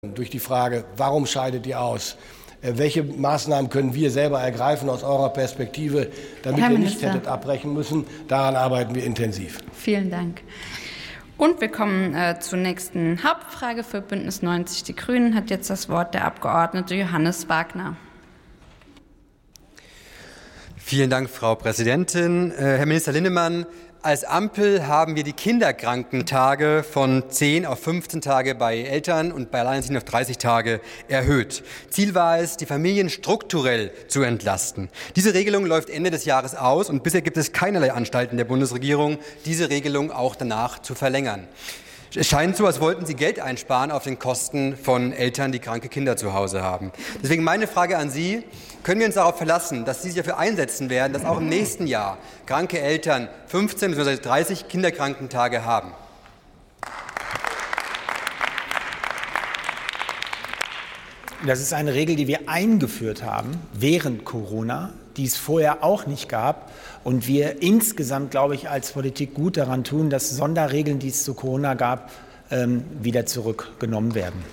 durch die Frage, warum scheidet ihr aus? Welche Maßnahmen können wir selber ergreifen aus eurer Perspektive, damit ihr nicht hättet abbrechen müssen? Daran arbeiten wir intensiv. Vielen Dank. Und wir kommen zur nächsten Hauptfrage für Bündnis 90 Die Grünen. Hat jetzt das Wort der Abgeordnete Johannes Wagner. Vielen Dank, Frau Präsidentin. Herr Minister Linnemann, als Ampel haben wir die Kinderkrankentage von 10 auf 15 Tage bei Eltern und bei Alleinerziehenden auf 30 Tage erhöht. Ziel war es, die Familien strukturell zu entlasten. Diese Regelung läuft Ende des Jahres aus und bisher gibt es keinerlei Anstalten der Bundesregierung, diese Regelung auch danach zu verlängern. Es scheint so, als wollten Sie Geld einsparen auf den Kosten von Eltern, die kranke Kinder zu Hause haben. Deswegen meine Frage an Sie: Können wir uns darauf verlassen, dass Sie sich dafür einsetzen werden, dass auch im nächsten Jahr kranke Eltern 15 bzw. 30 Kinderkrankentage haben? Das ist eine Regel, die wir eingeführt haben während Corona, die es vorher auch nicht gab. Und wir insgesamt, glaube ich, als Politik gut daran tun, dass Sonderregeln, die es zu Corona gab, wieder zurückgenommen werden.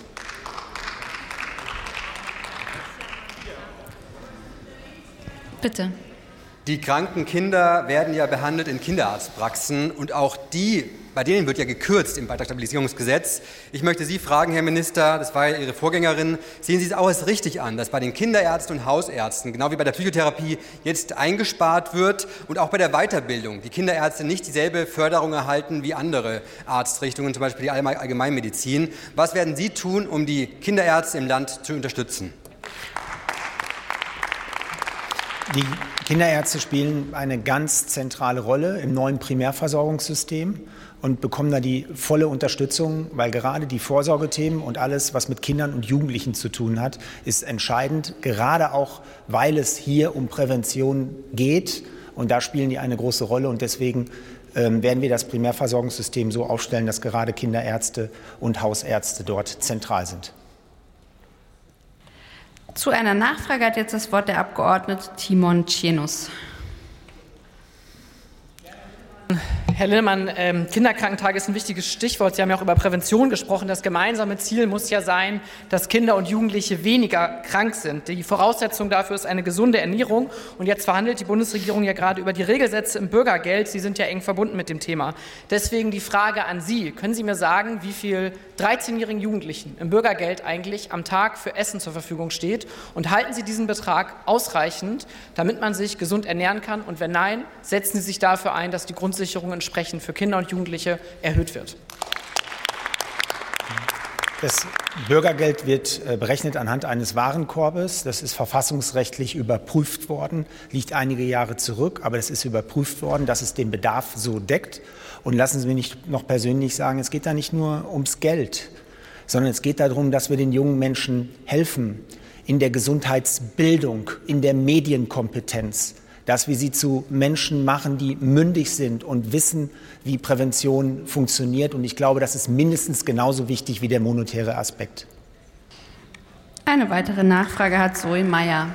Bitte. Die kranken Kinder werden ja behandelt in Kinderarztpraxen und auch bei denen wird ja gekürzt im Beitragsstabilisierungsgesetz. Ich möchte Sie fragen, Herr Minister, das war ja Ihre Vorgängerin, sehen Sie es auch als richtig an, dass bei den Kinderärzten und Hausärzten, genau wie bei der Psychotherapie, jetzt eingespart wird und auch bei der Weiterbildung die Kinderärzte nicht dieselbe Förderung erhalten wie andere Arztrichtungen, zum Beispiel die Allgemeinmedizin? Was werden Sie tun, um die Kinderärzte im Land zu unterstützen? Die Kinderärzte spielen eine ganz zentrale Rolle im neuen Primärversorgungssystem und bekommen da die volle Unterstützung, weil gerade die Vorsorgethemen und alles, was mit Kindern und Jugendlichen zu tun hat, ist entscheidend, gerade auch, weil es hier um Prävention geht. Und da spielen die eine große Rolle. Und deswegen werden wir das Primärversorgungssystem so aufstellen, dass gerade Kinderärzte und Hausärzte dort zentral sind. Zu einer Nachfrage hat jetzt das Wort der Abgeordnete Timon Tschenus. Herr Linnemann, Kinderkrankentage ist ein wichtiges Stichwort. Sie haben ja auch über Prävention gesprochen. Das gemeinsame Ziel muss ja sein, dass Kinder und Jugendliche weniger krank sind. Die Voraussetzung dafür ist eine gesunde Ernährung. Und jetzt verhandelt die Bundesregierung ja gerade über die Regelsätze im Bürgergeld. Sie sind ja eng verbunden mit dem Thema. Deswegen die Frage an Sie. Können Sie mir sagen, wie viel 13-jährigen Jugendlichen im Bürgergeld eigentlich am Tag für Essen zur Verfügung steht? Und halten Sie diesen Betrag ausreichend, damit man sich gesund ernähren kann? Und wenn nein, setzen Sie sich dafür ein, dass die Grundsicherung entsprechend für Kinder und Jugendliche erhöht wird? Das Bürgergeld wird berechnet anhand eines Warenkorbes. Das ist verfassungsrechtlich überprüft worden, liegt einige Jahre zurück, aber es ist überprüft worden, dass es den Bedarf so deckt. Und lassen Sie mich noch persönlich sagen, es geht da nicht nur ums Geld, sondern es geht darum, dass wir den jungen Menschen helfen in der Gesundheitsbildung, in der Medienkompetenz, dass wir sie zu Menschen machen, die mündig sind und wissen, wie Prävention funktioniert. Und ich glaube, das ist mindestens genauso wichtig wie der monetäre Aspekt. Eine weitere Nachfrage hat Zoe Meyer.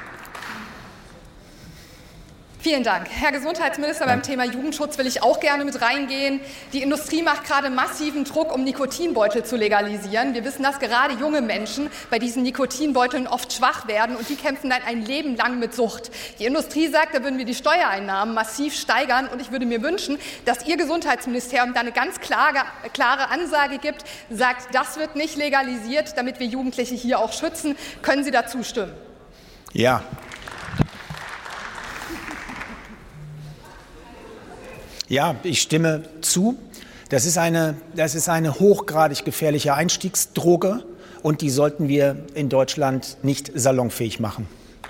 Vielen Dank. Herr Gesundheitsminister, beim Thema Jugendschutz will ich auch gerne mit reingehen. Die Industrie macht gerade massiven Druck, um Nikotinbeutel zu legalisieren. Wir wissen, dass gerade junge Menschen bei diesen Nikotinbeuteln oft schwach werden und die kämpfen dann ein Leben lang mit Sucht. Die Industrie sagt, da würden wir die Steuereinnahmen massiv steigern und ich würde mir wünschen, dass Ihr Gesundheitsministerium da eine ganz klare Ansage gibt, sagt, das wird nicht legalisiert, damit wir Jugendliche hier auch schützen. Können Sie da zustimmen? Ja. Ja, ich stimme zu. Das ist eine hochgradig gefährliche Einstiegsdroge und die sollten wir in Deutschland nicht salonfähig machen.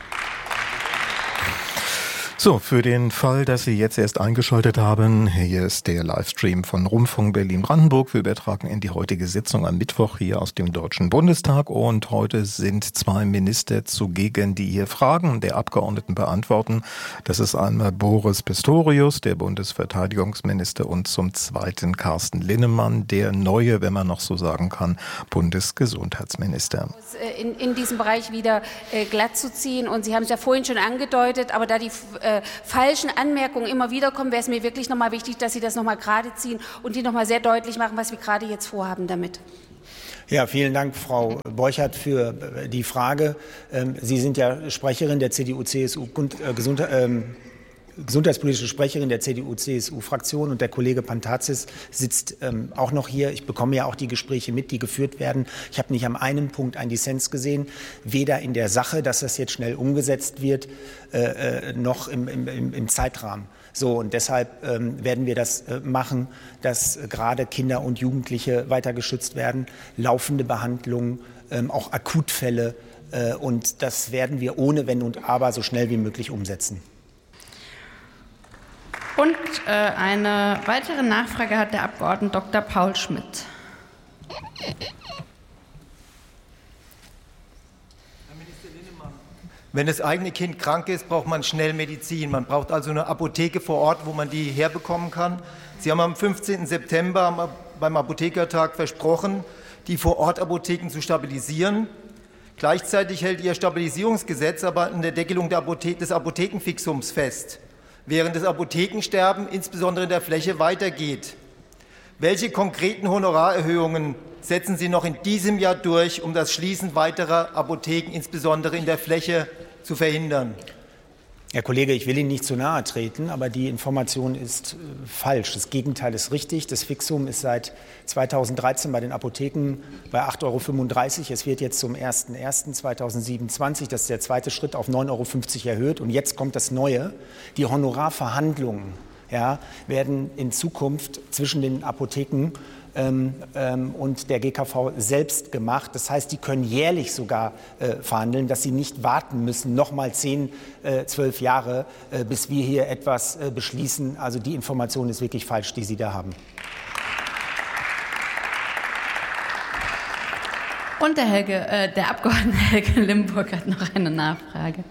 So, für den Fall, dass Sie jetzt erst eingeschaltet haben, hier ist der Livestream von Rundfunk Berlin-Brandenburg. Wir übertragen in die heutige Sitzung am Mittwoch hier aus dem Deutschen Bundestag und heute sind zwei Minister zugegen, die hier Fragen der Abgeordneten beantworten. Das ist einmal Boris Pistorius, der Bundesverteidigungsminister, und zum Zweiten Carsten Linnemann, der neue, wenn man noch so sagen kann, Bundesgesundheitsminister. In diesem Bereich wieder glatt zu ziehen und Sie haben es ja vorhin schon angedeutet, aber da die falschen Anmerkungen immer wieder kommen, wäre es mir wirklich nochmal wichtig, dass Sie das nochmal gerade ziehen und die nochmal sehr deutlich machen, was wir gerade jetzt vorhaben damit. Ja, vielen Dank, Frau Borchert, für die Frage. Sie sind ja Sprecherin der CDU-CSU, gesundheitspolitische Sprecherin der CDU-CSU-Fraktion, und der Kollege Pantazis sitzt auch noch hier. Ich bekomme ja auch die Gespräche mit, die geführt werden. Ich habe nicht an einem Punkt einen Dissens gesehen, weder in der Sache, dass das jetzt schnell umgesetzt wird, noch im Zeitrahmen. So, und deshalb werden wir das machen, dass gerade Kinder und Jugendliche weiter geschützt werden, laufende Behandlungen, auch Akutfälle, und das werden wir ohne Wenn und Aber so schnell wie möglich umsetzen. Und eine weitere Nachfrage hat der Abgeordnete Dr. Paul Schmidt. Wenn das eigene Kind krank ist, braucht man schnell Medizin. Man braucht also eine Apotheke vor Ort, wo man die herbekommen kann. Sie haben am 15. September beim Apothekertag versprochen, die Vor-Ort-Apotheken zu stabilisieren. Gleichzeitig hält Ihr Stabilisierungsgesetz aber an der Deckelung des Apothekenfixums fest, während das Apothekensterben insbesondere in der Fläche weitergeht. Welche konkreten Honorarerhöhungen setzen Sie noch in diesem Jahr durch, um das Schließen weiterer Apotheken, insbesondere in der Fläche, zu verhindern? Herr Kollege, ich will Ihnen nicht zu nahe treten, aber die Information ist falsch. Das Gegenteil ist richtig. Das Fixum ist seit 2013 bei den Apotheken bei 8,35 €. Es wird jetzt zum 01.01.2027, das ist der zweite Schritt, auf 9,50 € erhöht. Und jetzt kommt das Neue. Die Honorarverhandlungen werden in Zukunft zwischen den Apotheken und der GKV selbst gemacht. Das heißt, die können jährlich sogar verhandeln, dass sie nicht warten müssen, noch mal 10, 12 Jahre, bis wir hier etwas beschließen. Also die Information ist wirklich falsch, die Sie da haben. Und der Abgeordnete Helge Limburg hat noch eine Nachfrage.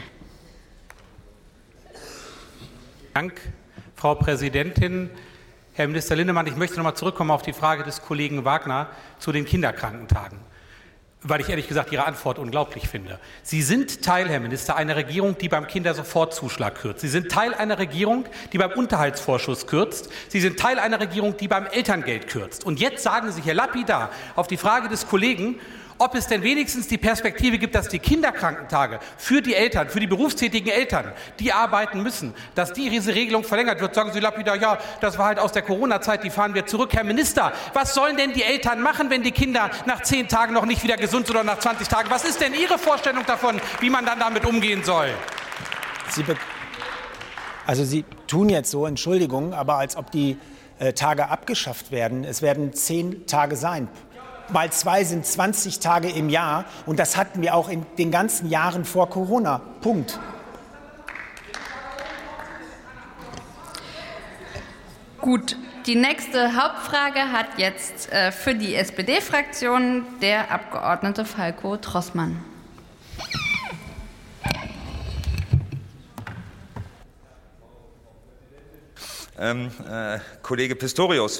Dank, Frau Präsidentin. Herr Minister Linnemann, ich möchte noch mal zurückkommen auf die Frage des Kollegen Wagner zu den Kinderkrankentagen, weil ich ehrlich gesagt Ihre Antwort unglaublich finde. Sie sind Teil, Herr Minister, einer Regierung, die beim Kindersofortzuschlag kürzt. Sie sind Teil einer Regierung, die beim Unterhaltsvorschuss kürzt. Sie sind Teil einer Regierung, die beim Elterngeld kürzt. Und jetzt sagen Sie hier lapidar auf die Frage des Kollegen, ob es denn wenigstens die Perspektive gibt, dass die Kinderkrankentage für die Eltern, für die berufstätigen Eltern, die arbeiten müssen, dass diese Regelung verlängert wird. Sagen Sie lapidar, ja, das war halt aus der Corona-Zeit, die fahren wir zurück. Herr Minister, was sollen denn die Eltern machen, wenn die Kinder nach 10 Tagen noch nicht wieder gesund sind oder nach 20 Tagen? Was ist denn Ihre Vorstellung davon, wie man dann damit umgehen soll? Sie tun jetzt so, Entschuldigung, aber als ob die Tage abgeschafft werden. Es werden 10 Tage sein. Mal 2 sind 20 Tage im Jahr, und das hatten wir auch in den ganzen Jahren vor Corona. Punkt. Gut, die nächste Hauptfrage hat jetzt für die SPD-Fraktion der Abgeordnete Falko Drossmann. Kollege Pistorius,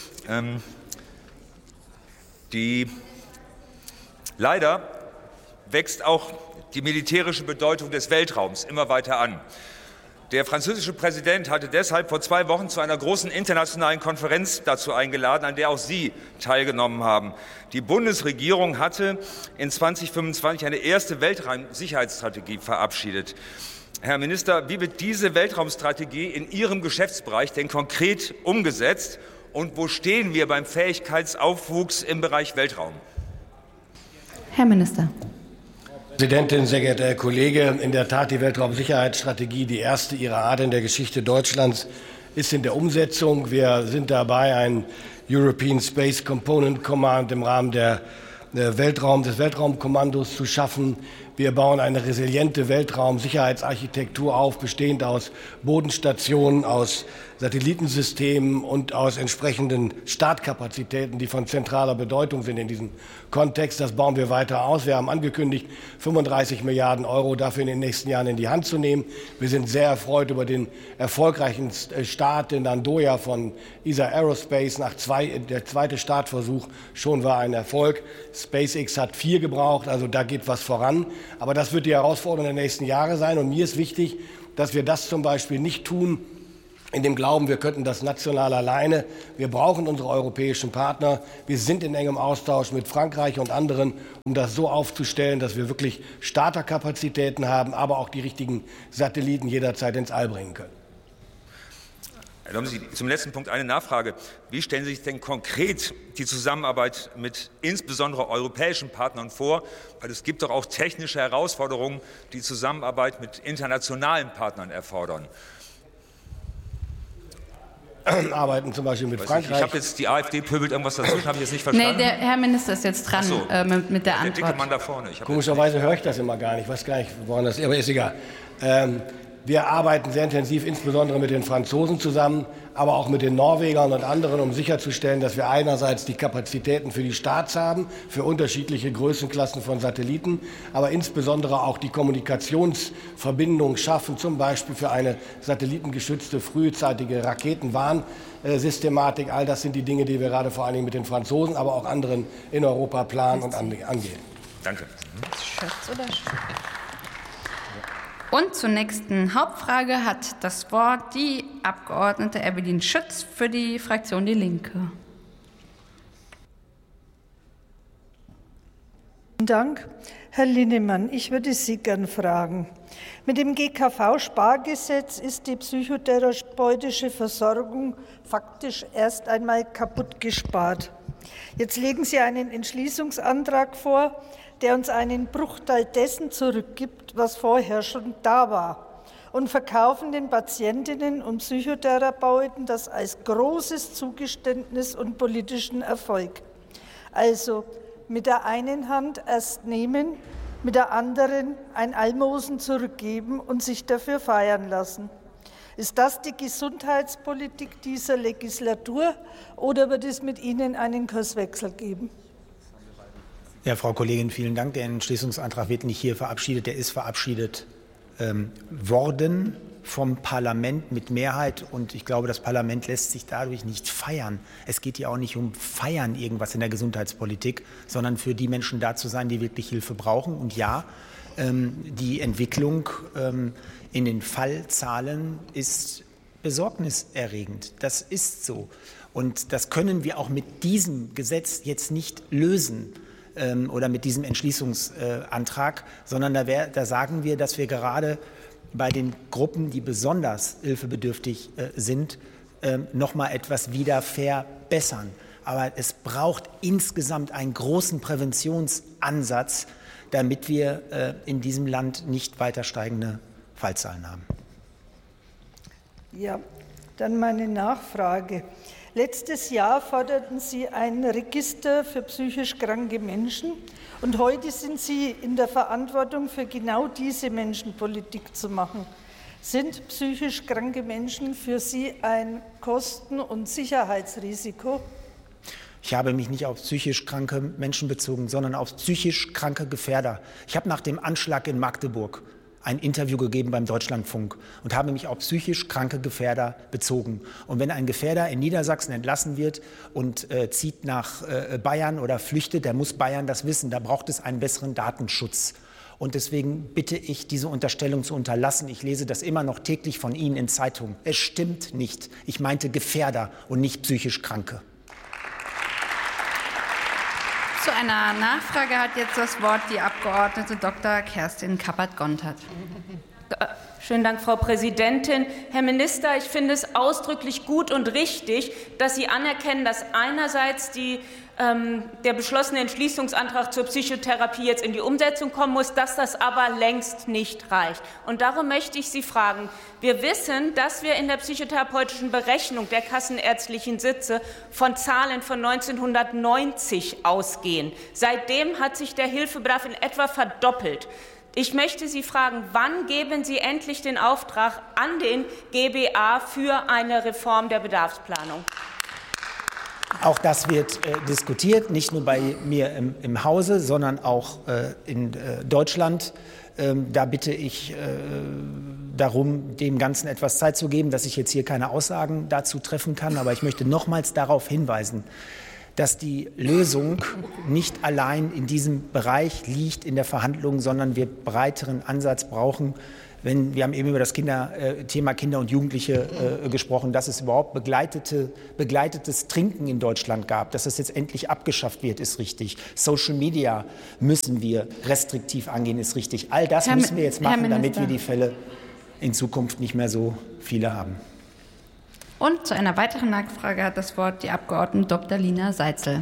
leider wächst auch die militärische Bedeutung des Weltraums immer weiter an. Der französische Präsident hatte deshalb vor 2 Wochen zu einer großen internationalen Konferenz dazu eingeladen, an der auch Sie teilgenommen haben. Die Bundesregierung hatte in 2025 eine erste Weltraumsicherheitsstrategie verabschiedet. Herr Minister, wie wird diese Weltraumstrategie in Ihrem Geschäftsbereich denn konkret umgesetzt? Und wo stehen wir beim Fähigkeitsaufwuchs im Bereich Weltraum? Herr Minister. Frau Präsidentin, sehr geehrter Herr Kollege, in der Tat die Weltraumsicherheitsstrategie, die erste ihrer Art in der Geschichte Deutschlands, ist in der Umsetzung. Wir sind dabei, ein European Space Component Command im Rahmen des Weltraumkommandos zu schaffen. Wir bauen eine resiliente Weltraumsicherheitsarchitektur auf, bestehend aus Bodenstationen, aus Satellitensystemen und aus entsprechenden Startkapazitäten, die von zentraler Bedeutung sind in diesem Kontext. Das bauen wir weiter aus. Wir haben angekündigt, 35 Milliarden € dafür in den nächsten Jahren in die Hand zu nehmen. Wir sind sehr erfreut über den erfolgreichen Start in Nagoya von ESA Aerospace. Der zweite Startversuch schon war ein Erfolg. SpaceX hat 4 gebraucht, also da geht was voran. Aber das wird die Herausforderung der nächsten Jahre sein. Und mir ist wichtig, dass wir das zum Beispiel nicht tun, in dem Glauben, wir könnten das national alleine. Wir brauchen unsere europäischen Partner. Wir sind in engem Austausch mit Frankreich und anderen, um das so aufzustellen, dass wir wirklich Starterkapazitäten haben, aber auch die richtigen Satelliten jederzeit ins All bringen können. Erlauben Sie zum letzten Punkt eine Nachfrage. Wie stellen Sie sich denn konkret die Zusammenarbeit mit insbesondere europäischen Partnern vor? Weil es gibt doch auch technische Herausforderungen, die Zusammenarbeit mit internationalen Partnern erfordern. Arbeiten zum Beispiel mit Frankreich. Ich habe jetzt, die AfD pöbelt irgendwas dazu, habe ich jetzt nicht verstanden. Nee, der Herr Minister ist jetzt dran mit der Antwort. Der dicke Mann da vorne. Komischerweise höre ich das immer gar nicht. Ich weiß gar nicht, woran das ist, aber ist egal. Wir arbeiten sehr intensiv, insbesondere mit den Franzosen zusammen, aber auch mit den Norwegern und anderen, um sicherzustellen, dass wir einerseits die Kapazitäten für die Starts haben, für unterschiedliche Größenklassen von Satelliten, aber insbesondere auch die Kommunikationsverbindung schaffen, zum Beispiel für eine satellitengeschützte frühzeitige Raketenwarnsystematik. All das sind die Dinge, die wir gerade vor allen Dingen mit den Franzosen, aber auch anderen in Europa planen und angehen. Danke. Schütz oder Schütz? Und zur nächsten Hauptfrage hat das Wort die Abgeordnete Evelyn Schütz für die Fraktion Die Linke. Vielen Dank. Herr Linnemann, ich würde Sie gern fragen. Mit dem GKV-Spargesetz ist die psychotherapeutische Versorgung faktisch erst einmal kaputt gespart. Jetzt legen Sie einen Entschließungsantrag vor, der uns einen Bruchteil dessen zurückgibt, was vorher schon da war, und verkaufen den Patientinnen und Psychotherapeuten das als großes Zugeständnis und politischen Erfolg. Also mit der einen Hand erst nehmen, mit der anderen ein Almosen zurückgeben und sich dafür feiern lassen. Ist das die Gesundheitspolitik dieser Legislatur oder wird es mit Ihnen einen Kurswechsel geben? Ja, Frau Kollegin, vielen Dank. Der Entschließungsantrag wird nicht hier verabschiedet, der ist verabschiedet worden vom Parlament mit Mehrheit. Und ich glaube, das Parlament lässt sich dadurch nicht feiern. Es geht ja auch nicht um Feiern irgendwas in der Gesundheitspolitik, sondern für die Menschen da zu sein, die wirklich Hilfe brauchen. Und ja, die Entwicklung in den Fallzahlen ist besorgniserregend. Das ist so. Und das können wir auch mit diesem Gesetz jetzt nicht lösen. Oder mit diesem Entschließungsantrag, sondern da sagen wir, dass wir gerade bei den Gruppen, die besonders hilfebedürftig sind, noch mal etwas wieder verbessern. Aber es braucht insgesamt einen großen Präventionsansatz, damit wir in diesem Land nicht weiter steigende Fallzahlen haben. Ja, dann meine Nachfrage. Letztes Jahr forderten Sie ein Register für psychisch kranke Menschen und heute sind Sie in der Verantwortung, für genau diese Menschen Politik zu machen. Sind psychisch kranke Menschen für Sie ein Kosten- und Sicherheitsrisiko? Ich habe mich nicht auf psychisch kranke Menschen bezogen, sondern auf psychisch kranke Gefährder. Ich habe nach dem Anschlag in Magdeburg ein Interview gegeben beim Deutschlandfunk und habe mich auf psychisch kranke Gefährder bezogen. Und wenn ein Gefährder in Niedersachsen entlassen wird und zieht nach Bayern oder flüchtet, der muss Bayern das wissen. Da braucht es einen besseren Datenschutz. Und deswegen bitte ich, diese Unterstellung zu unterlassen. Ich lese das immer noch täglich von Ihnen in Zeitungen. Es stimmt nicht. Ich meinte Gefährder und nicht psychisch Kranke. Zu einer Nachfrage hat jetzt das Wort die Abgeordnete Dr. Kerstin Kappert-Gontard. Schönen Dank, Frau Präsidentin. Herr Minister, ich finde es ausdrücklich gut und richtig, dass Sie anerkennen, dass einerseits der beschlossene Entschließungsantrag zur Psychotherapie jetzt in die Umsetzung kommen muss, dass das aber längst nicht reicht. Und darum möchte ich Sie fragen, wir wissen, dass wir in der psychotherapeutischen Berechnung der kassenärztlichen Sitze von Zahlen von 1990 ausgehen. Seitdem hat sich der Hilfebedarf in etwa verdoppelt. Ich möchte Sie fragen, wann geben Sie endlich den Auftrag an den GBA für eine Reform der Bedarfsplanung? Auch das wird diskutiert, nicht nur bei mir im Hause, sondern auch in Deutschland. Da bitte ich darum, dem Ganzen etwas Zeit zu geben, dass ich jetzt hier keine Aussagen dazu treffen kann. Aber ich möchte nochmals darauf hinweisen, dass die Lösung nicht allein in diesem Bereich liegt, in der Verhandlung, sondern wir breiteren Ansatz brauchen. Wir haben eben über das Thema Kinder und Jugendliche gesprochen, dass es überhaupt begleitetes Trinken in Deutschland gab. Dass das jetzt endlich abgeschafft wird, ist richtig. Social Media müssen wir restriktiv angehen, ist richtig. All das müssen wir jetzt machen, damit wir die Fälle in Zukunft nicht mehr so viele haben. Und zu einer weiteren Nachfrage hat das Wort die Abgeordnete Dr. Lina Seitzel.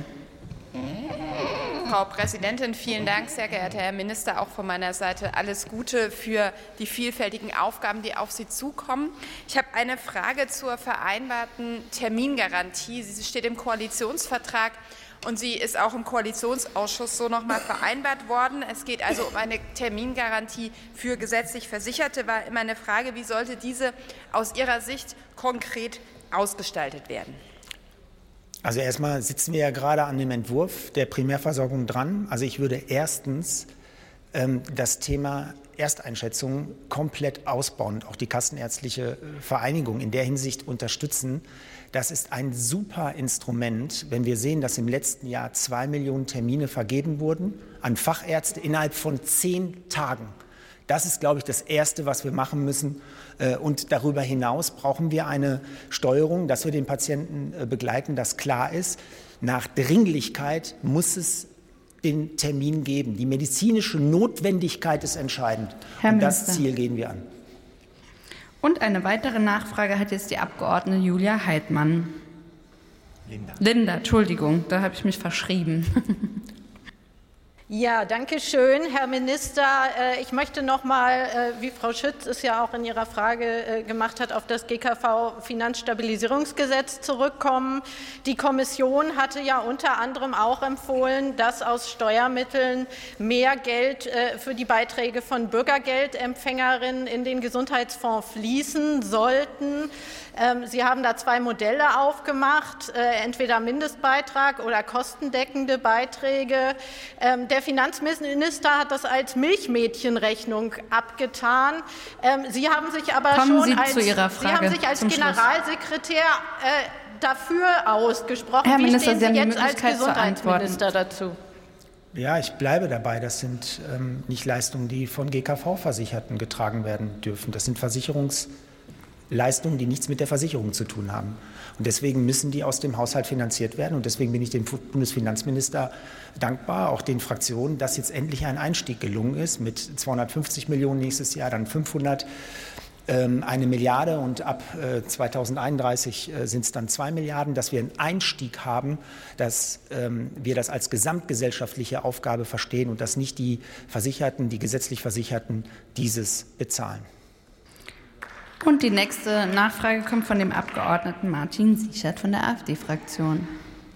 Frau Präsidentin, vielen Dank, sehr geehrter Herr Minister, auch von meiner Seite alles Gute für die vielfältigen Aufgaben, die auf Sie zukommen. Ich habe eine Frage zur vereinbarten Termingarantie. Sie steht im Koalitionsvertrag und sie ist auch im Koalitionsausschuss so nochmal vereinbart worden. Es geht also um eine Termingarantie für gesetzlich Versicherte. War immer eine Frage, wie sollte diese aus Ihrer Sicht konkret ausgestaltet werden? Also erstmal sitzen wir ja gerade an dem Entwurf der Primärversorgung dran. Also ich würde erstens das Thema Ersteinschätzung komplett ausbauen und auch die Kassenärztliche Vereinigung in der Hinsicht unterstützen. Das ist ein super Instrument, wenn wir sehen, dass im letzten Jahr 2 Millionen Termine vergeben wurden an Fachärzte innerhalb von 10 Tagen. Das ist, glaube ich, das Erste, was wir machen müssen. Und darüber hinaus brauchen wir eine Steuerung, dass wir den Patienten begleiten, dass klar ist, nach Dringlichkeit muss es den Termin geben. Die medizinische Notwendigkeit ist entscheidend. Und das Ziel gehen wir an. Und eine weitere Nachfrage hat jetzt die Abgeordnete Julia Heidmann. Linda, Entschuldigung, da habe ich mich verschrieben. Ja, danke schön, Herr Minister. Ich möchte noch mal, wie Frau Schütz es ja auch in ihrer Frage gemacht hat, auf das GKV-Finanzstabilisierungsgesetz zurückkommen. Die Kommission hatte ja unter anderem auch empfohlen, dass aus Steuermitteln mehr Geld für die Beiträge von Bürgergeldempfängerinnen in den Gesundheitsfonds fließen sollten. Sie haben da 2 Modelle aufgemacht, entweder Mindestbeitrag oder kostendeckende Beiträge. Der Finanzminister hat das als Milchmädchenrechnung abgetan. Sie haben sich aber Sie haben sich als Generalsekretär dafür ausgesprochen. Herr Wie Minister, stehen Sie jetzt als Gesundheitsminister dazu? Ja, ich bleibe dabei. Das sind nicht Leistungen, die von GKV-Versicherten getragen werden dürfen. Das sind Versicherungsleistungen, die nichts mit der Versicherung zu tun haben. Und deswegen müssen die aus dem Haushalt finanziert werden. Und deswegen bin ich dem Bundesfinanzminister dankbar, auch den Fraktionen, dass jetzt endlich ein Einstieg gelungen ist mit 250 Millionen nächstes Jahr, dann 500, 1 Milliarde und ab 2031 sind es dann 2 Milliarden, dass wir einen Einstieg haben, dass wir das als gesamtgesellschaftliche Aufgabe verstehen und dass nicht die Versicherten, die gesetzlich Versicherten dieses bezahlen. Und die nächste Nachfrage kommt von dem Abgeordneten Martin Sichert von der AfD-Fraktion.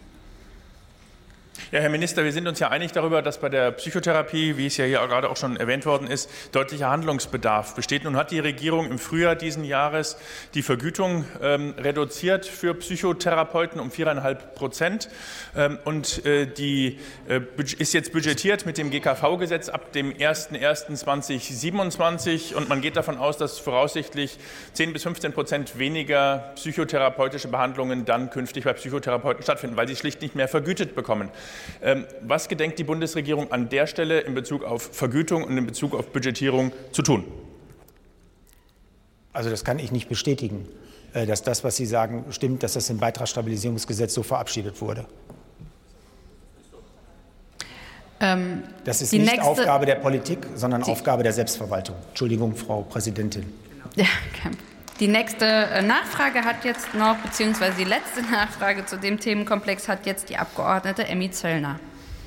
Ja, Herr Minister, wir sind uns ja einig darüber, dass bei der Psychotherapie, wie es ja hier gerade auch schon erwähnt worden ist, deutlicher Handlungsbedarf besteht. Nun hat die Regierung im Frühjahr diesen Jahres die Vergütung reduziert für Psychotherapeuten um 4,5% und die ist jetzt budgetiert mit dem GKV-Gesetz ab dem 01.01.2027 und man geht davon aus, dass voraussichtlich 10 bis 15% weniger psychotherapeutische Behandlungen dann künftig bei Psychotherapeuten stattfinden, weil sie schlicht nicht mehr vergütet bekommen. Was gedenkt die Bundesregierung an der Stelle in Bezug auf Vergütung und in Bezug auf Budgetierung zu tun? Also das kann ich nicht bestätigen, dass das, was Sie sagen, stimmt, dass das im Beitragsstabilisierungsgesetz so verabschiedet wurde. Das ist nicht Aufgabe der Politik, sondern Aufgabe der Selbstverwaltung. Entschuldigung, Frau Präsidentin. Ja, die nächste Nachfrage hat jetzt noch, beziehungsweise die letzte Nachfrage zu dem Themenkomplex hat jetzt die Abgeordnete Emmy Zöllner.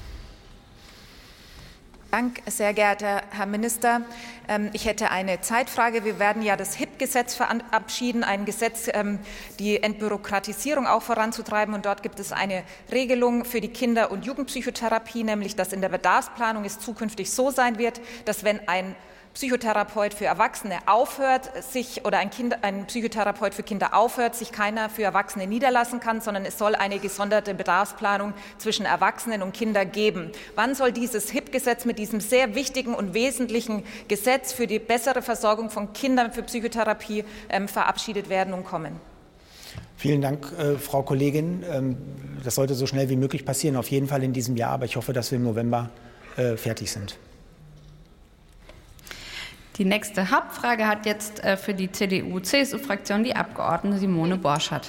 Dank, sehr geehrter Herr Minister. Ich hätte eine Zeitfrage. Wir werden ja das HIP-Gesetz verabschieden, ein Gesetz, die Entbürokratisierung auch voranzutreiben. Und dort gibt es eine Regelung für die Kinder- und Jugendpsychotherapie, nämlich dass in der Bedarfsplanung es zukünftig so sein wird, dass wenn ein Psychotherapeut für Erwachsene aufhört, oder ein Psychotherapeut für Kinder aufhört, sich keiner für Erwachsene niederlassen kann, sondern es soll eine gesonderte Bedarfsplanung zwischen Erwachsenen und Kindern geben. Wann soll dieses HIP-Gesetz mit diesem sehr wichtigen und wesentlichen Gesetz für die bessere Versorgung von Kindern für Psychotherapie verabschiedet werden und kommen? Vielen Dank, Frau Kollegin. Das sollte so schnell wie möglich passieren, auf jeden Fall in diesem Jahr, aber ich hoffe, dass wir im November fertig sind. Die nächste Hauptfrage hat jetzt für die CDU-CSU-Fraktion die Abgeordnete Simone Borschert.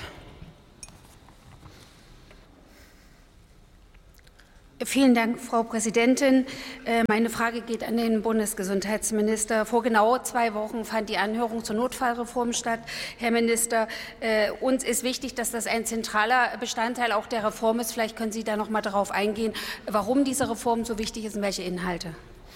Vielen Dank, Frau Präsidentin. Meine Frage geht an den Bundesgesundheitsminister. Vor genau 2 Wochen fand die Anhörung zur Notfallreform statt. Herr Minister, uns ist wichtig, dass das ein zentraler Bestandteil auch der Reform ist. Vielleicht können Sie da noch mal darauf eingehen, warum diese Reform so wichtig ist und welche Inhalte.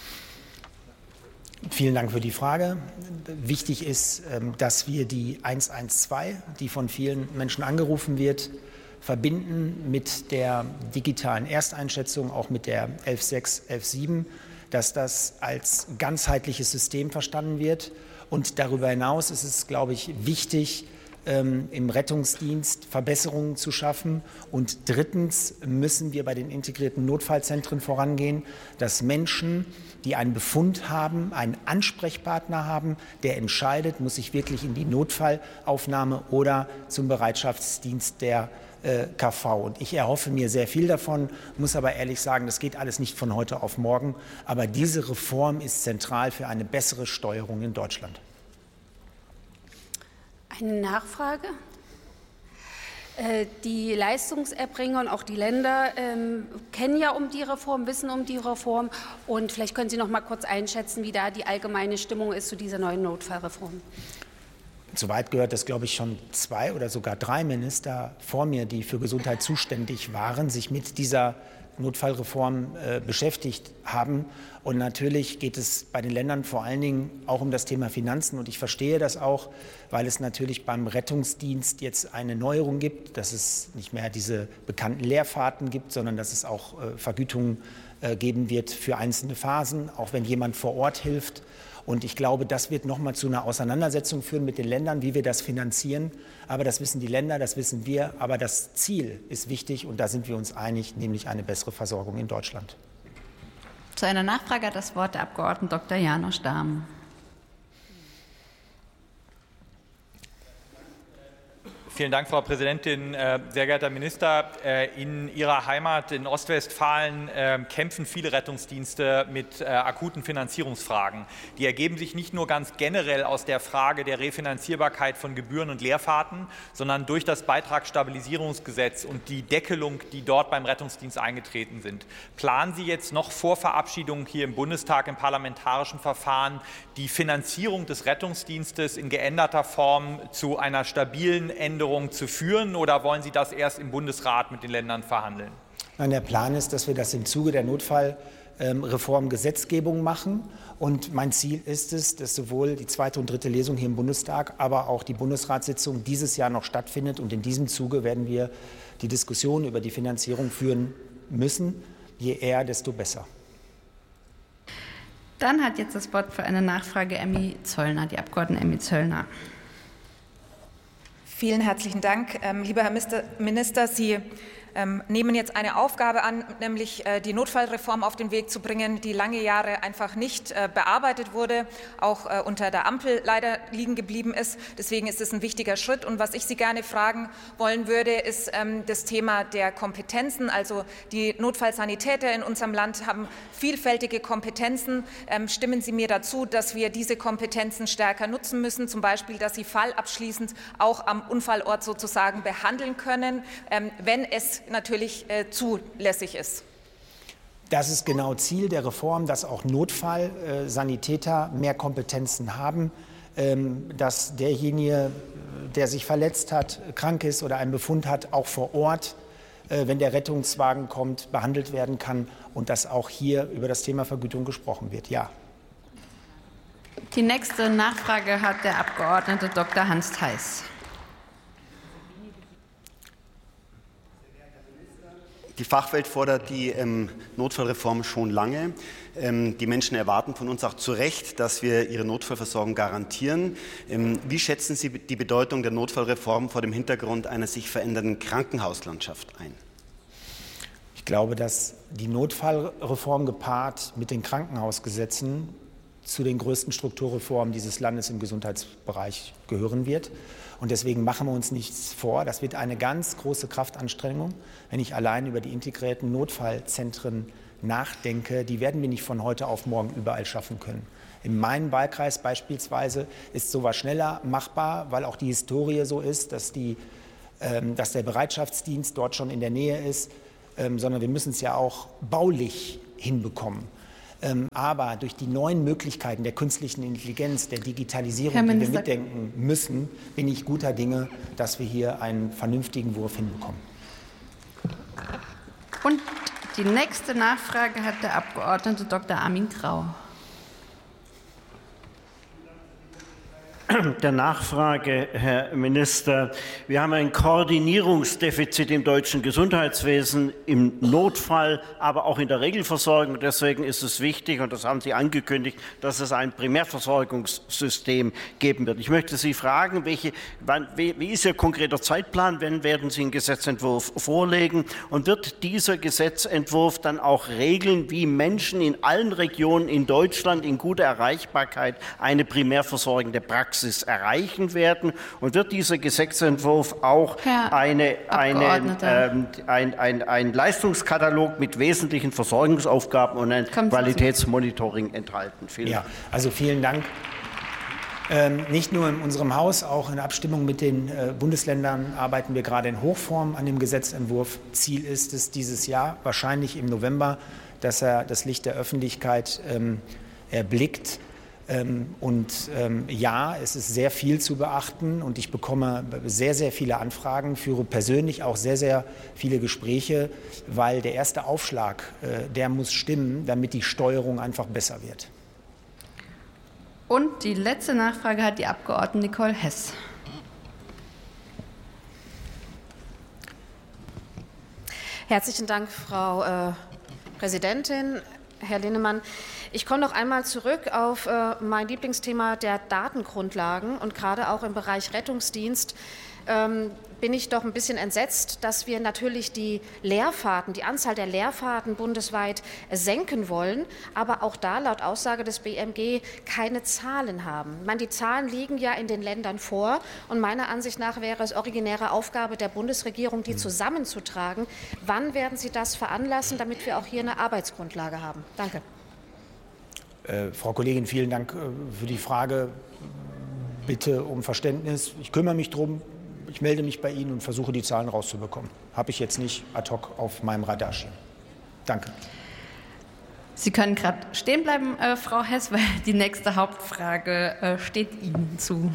Vielen Dank für die Frage. Wichtig ist, dass wir die 112, die von vielen Menschen angerufen wird, verbinden mit der digitalen Ersteinschätzung, auch mit der 11.6, 11.7, dass das als ganzheitliches System verstanden wird. Und darüber hinaus ist es, glaube ich, wichtig, im Rettungsdienst Verbesserungen zu schaffen. Und drittens müssen wir bei den integrierten Notfallzentren vorangehen, dass Menschen, die einen Befund haben, einen Ansprechpartner haben, der entscheidet, muss ich wirklich in die Notfallaufnahme oder zum Bereitschaftsdienst der KV. Und ich erhoffe mir sehr viel davon, muss aber ehrlich sagen, das geht alles nicht von heute auf morgen. Aber diese Reform ist zentral für eine bessere Steuerung in Deutschland. Eine Nachfrage. Die Leistungserbringer und auch die Länder kennen ja um die Reform, wissen um die Reform. Und vielleicht können Sie noch mal kurz einschätzen, wie da die allgemeine Stimmung ist zu dieser neuen Notfallreform. Soweit gehört, dass, glaube ich, schon 2 oder sogar 3 Minister vor mir, die für Gesundheit zuständig waren, sich mit dieser Notfallreform beschäftigt haben. Und natürlich geht es bei den Ländern vor allen Dingen auch um das Thema Finanzen. Und ich verstehe das auch, weil es natürlich beim Rettungsdienst jetzt eine Neuerung gibt, dass es nicht mehr diese bekannten Leerfahrten gibt, sondern dass es auch Vergütungen geben wird für einzelne Phasen, auch wenn jemand vor Ort hilft. Und ich glaube, das wird noch mal zu einer Auseinandersetzung führen mit den Ländern, wie wir das finanzieren. Aber das wissen die Länder, das wissen wir. Aber das Ziel ist wichtig und da sind wir uns einig, nämlich eine bessere Versorgung in Deutschland. Zu einer Nachfrage hat das Wort der Abgeordnete Dr. Janosch Dahmen. Vielen Dank, Frau Präsidentin. Sehr geehrter Herr Minister, in Ihrer Heimat in Ostwestfalen kämpfen viele Rettungsdienste mit akuten Finanzierungsfragen. Die ergeben sich nicht nur ganz generell aus der Frage der Refinanzierbarkeit von Gebühren und Leerfahrten, sondern durch das Beitragsstabilisierungsgesetz und die Deckelung, die dort beim Rettungsdienst eingetreten sind. Planen Sie jetzt noch vor Verabschiedung hier im Bundestag im parlamentarischen Verfahren die Finanzierung des Rettungsdienstes in geänderter Form zu einer stabilen Änderung zu führen, oder wollen Sie das erst im Bundesrat mit den Ländern verhandeln? Nein, der Plan ist, dass wir das im Zuge der Notfallreform Gesetzgebung machen. Und mein Ziel ist es, dass sowohl die 2. und 3. Lesung hier im Bundestag, aber auch die Bundesratssitzung dieses Jahr noch stattfindet. Und in diesem Zuge werden wir die Diskussion über die Finanzierung führen müssen. Je eher, desto besser. Dann hat jetzt das Wort für eine Nachfrage Emmy Zöllner, die Abgeordnete Emmy Zöllner. Vielen herzlichen Dank. Lieber Herr Minister, Sie nehmen jetzt eine Aufgabe an, nämlich die Notfallreform auf den Weg zu bringen, die lange Jahre einfach nicht bearbeitet wurde, auch unter der Ampel leider liegen geblieben ist. Deswegen ist es ein wichtiger Schritt. Und was ich Sie gerne fragen wollen würde, ist das Thema der Kompetenzen. Also die Notfallsanitäter in unserem Land haben vielfältige Kompetenzen. Stimmen Sie mir dazu, dass wir diese Kompetenzen stärker nutzen müssen, zum Beispiel, dass sie fallabschließend auch am Unfallort sozusagen behandeln können, wenn es natürlich zulässig ist? Das ist genau Ziel der Reform, dass auch Notfallsanitäter mehr Kompetenzen haben, dass derjenige, der sich verletzt hat, krank ist oder einen Befund hat, auch vor Ort, wenn der Rettungswagen kommt, behandelt werden kann und dass auch hier über das Thema Vergütung gesprochen wird. Ja. Die nächste Nachfrage hat der Abgeordnete Dr. Hans Theis. Die Fachwelt fordert die Notfallreform schon lange. Die Menschen erwarten von uns auch zu Recht, dass wir ihre Notfallversorgung garantieren. Wie schätzen Sie die Bedeutung der Notfallreform vor dem Hintergrund einer sich verändernden Krankenhauslandschaft ein? Ich glaube, dass die Notfallreform gepaart mit den Krankenhausgesetzen zu den größten Strukturreformen dieses Landes im Gesundheitsbereich gehören wird. Und deswegen machen wir uns nichts vor. Das wird eine ganz große Kraftanstrengung, wenn ich allein über die integrierten Notfallzentren nachdenke, die werden wir nicht von heute auf morgen überall schaffen können. In meinem Wahlkreis beispielsweise ist sowas schneller machbar, weil auch die Historie so ist, dass der Bereitschaftsdienst dort schon in der Nähe ist, sondern wir müssen es ja auch baulich hinbekommen. Aber durch die neuen Möglichkeiten der künstlichen Intelligenz, der Digitalisierung, die wir mitdenken müssen, bin ich guter Dinge, dass wir hier einen vernünftigen Wurf hinbekommen. Und die nächste Nachfrage hat der Abgeordnete Dr. Armin Grau. Der Nachfrage, Herr Minister. Wir haben ein Koordinierungsdefizit im deutschen Gesundheitswesen, im Notfall, aber auch in der Regelversorgung. Deswegen ist es wichtig, und das haben Sie angekündigt, dass es ein Primärversorgungssystem geben wird. Ich möchte Sie fragen, wie ist Ihr konkreter Zeitplan? Wann werden Sie einen Gesetzentwurf vorlegen? Und wird dieser Gesetzentwurf dann auch regeln, wie Menschen in allen Regionen in Deutschland in guter Erreichbarkeit eine primärversorgende Praxis erreichen werden? Und wird dieser Gesetzentwurf auch einen Leistungskatalog mit wesentlichen Versorgungsaufgaben und ein Qualitätsmonitoring enthalten? Vielen Dank. Nicht nur in unserem Haus, auch in Abstimmung mit den Bundesländern arbeiten wir gerade in Hochform an dem Gesetzentwurf. Ziel ist es dieses Jahr, wahrscheinlich im November, dass er das Licht der Öffentlichkeit erblickt. Ja, es ist sehr viel zu beachten und ich bekomme sehr, sehr viele Anfragen, führe persönlich auch sehr, sehr viele Gespräche, weil der erste Aufschlag, der muss stimmen, damit die Steuerung einfach besser wird. Und die letzte Nachfrage hat die Abgeordnete Nicole Hess. Herzlichen Dank, Frau Präsidentin. Herr Linnemann, ich komme noch einmal zurück auf mein Lieblingsthema der Datengrundlagen. Und gerade auch im Bereich Rettungsdienst bin ich doch ein bisschen entsetzt, dass wir natürlich die Anzahl der Leerfahrten bundesweit senken wollen, aber auch da laut Aussage des BMG keine Zahlen haben. Die Zahlen liegen ja in den Ländern vor und meiner Ansicht nach wäre es originäre Aufgabe der Bundesregierung, die zusammenzutragen. Wann werden Sie das veranlassen, damit wir auch hier eine Arbeitsgrundlage haben? Danke. Frau Kollegin, vielen Dank für die Frage. Bitte um Verständnis. Ich kümmere mich darum. Ich melde mich bei Ihnen und versuche, die Zahlen rauszubekommen. Habe ich jetzt nicht ad hoc auf meinem Radar stehen. Danke. Sie können gerade stehen bleiben, Frau Hess, weil die nächste Hauptfrage steht Ihnen zu.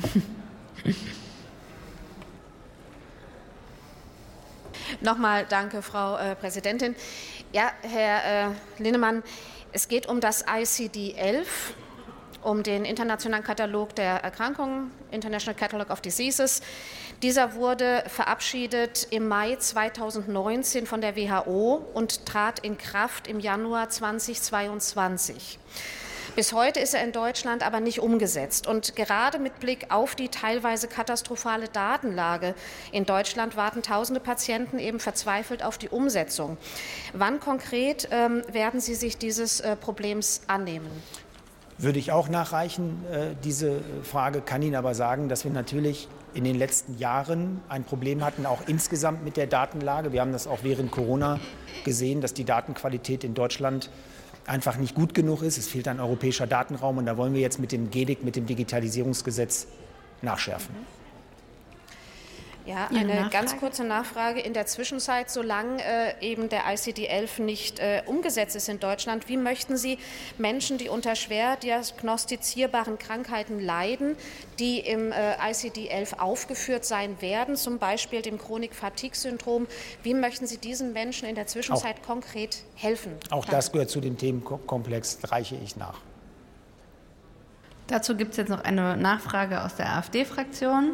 Nochmal danke, Frau Präsidentin. Ja, Herr Linnemann, es geht um das ICD-11. Um den internationalen Katalog der Erkrankungen, International Catalog of Diseases. Dieser wurde verabschiedet im Mai 2019 von der WHO und trat in Kraft im Januar 2022. Bis heute ist er in Deutschland aber nicht umgesetzt. Und gerade mit Blick auf die teilweise katastrophale Datenlage in Deutschland warten tausende Patienten eben verzweifelt auf die Umsetzung. Wann konkret werden Sie sich dieses Problems annehmen? Würde ich auch nachreichen, diese Frage, kann Ihnen aber sagen, dass wir natürlich in den letzten Jahren ein Problem hatten, auch insgesamt mit der Datenlage. Wir haben das auch während Corona gesehen, dass die Datenqualität in Deutschland einfach nicht gut genug ist. Es fehlt ein europäischer Datenraum und da wollen wir jetzt mit dem GEDIC, mit dem Digitalisierungsgesetz, nachschärfen. Ja, eine ganz kurze Nachfrage. In der Zwischenzeit, solange eben der ICD-11 nicht umgesetzt ist in Deutschland, wie möchten Sie Menschen, die unter schwer diagnostizierbaren Krankheiten leiden, die im ICD-11 aufgeführt sein werden, zum Beispiel dem Chronik-Fatigue-Syndrom, wie möchten Sie diesen Menschen in der Zwischenzeit konkret helfen? Auch das gehört zu dem Themenkomplex, reiche ich nach. Dazu gibt es jetzt noch eine Nachfrage aus der AfD-Fraktion.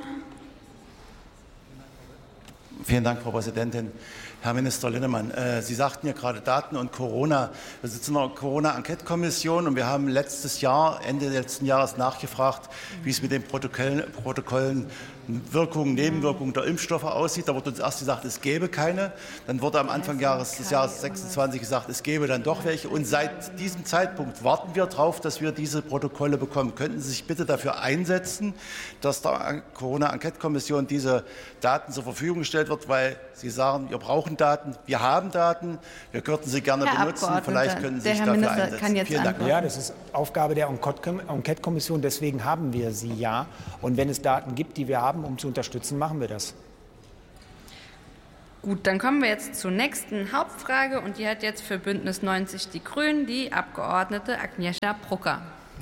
Vielen Dank, Frau Präsidentin. Herr Minister Linnemann, Sie sagten ja gerade Daten und Corona. Wir sitzen in der Corona-Enquete-Kommission und wir haben Ende letzten Jahres nachgefragt, wie es mit den Protokollen Wirkungen, Nebenwirkungen der Impfstoffe aussieht. Da wurde uns erst gesagt, es gäbe keine. Dann wurde am Anfang des Jahres 26 gesagt, es gäbe dann doch welche. Und seit diesem Zeitpunkt warten wir darauf, dass wir diese Protokolle bekommen. Könnten Sie sich bitte dafür einsetzen, dass der Corona-Enquete-Kommission diese Daten zur Verfügung gestellt wird, weil Sie sagen, wir brauchen Daten, wir haben Daten, wir könnten sie gerne benutzen. Vielleicht können Sie sich dafür einsetzen. Vielen Dank. Ja, das ist Aufgabe der Enquete-Kommission, deswegen haben wir sie ja. Und wenn es Daten gibt, die wir haben, um zu unterstützen, machen wir das. Gut, dann kommen wir jetzt zur nächsten Hauptfrage und die hat jetzt für Bündnis 90 Die Grünen die Abgeordnete Agnieszka Brucker.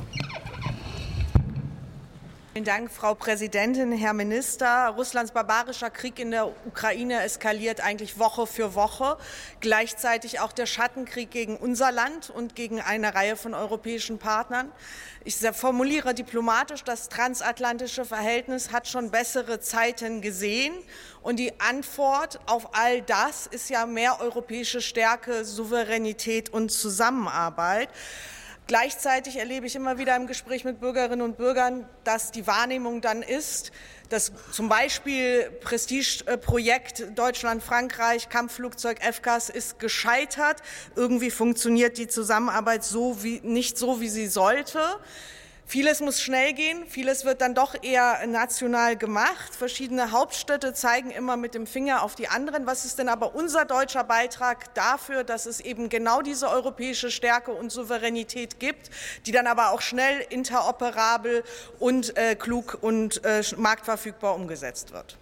Vielen Dank, Frau Präsidentin, Herr Minister. Russlands barbarischer Krieg in der Ukraine eskaliert eigentlich Woche für Woche. Gleichzeitig auch der Schattenkrieg gegen unser Land und gegen eine Reihe von europäischen Partnern. Ich formuliere diplomatisch, das transatlantische Verhältnis hat schon bessere Zeiten gesehen. Und die Antwort auf all das ist ja mehr europäische Stärke, Souveränität und Zusammenarbeit. Gleichzeitig erlebe ich immer wieder im Gespräch mit Bürgerinnen und Bürgern, dass die Wahrnehmung dann ist, dass zum Beispiel Prestigeprojekt Deutschland-Frankreich, Kampfflugzeug FCAS ist gescheitert. Irgendwie funktioniert die Zusammenarbeit nicht so, wie sie sollte. Vieles muss schnell gehen, vieles wird dann doch eher national gemacht. Verschiedene Hauptstädte zeigen immer mit dem Finger auf die anderen. Was ist denn aber unser deutscher Beitrag dafür, dass es eben genau diese europäische Stärke und Souveränität gibt, die dann aber auch schnell interoperabel und klug und marktverfügbar umgesetzt wird?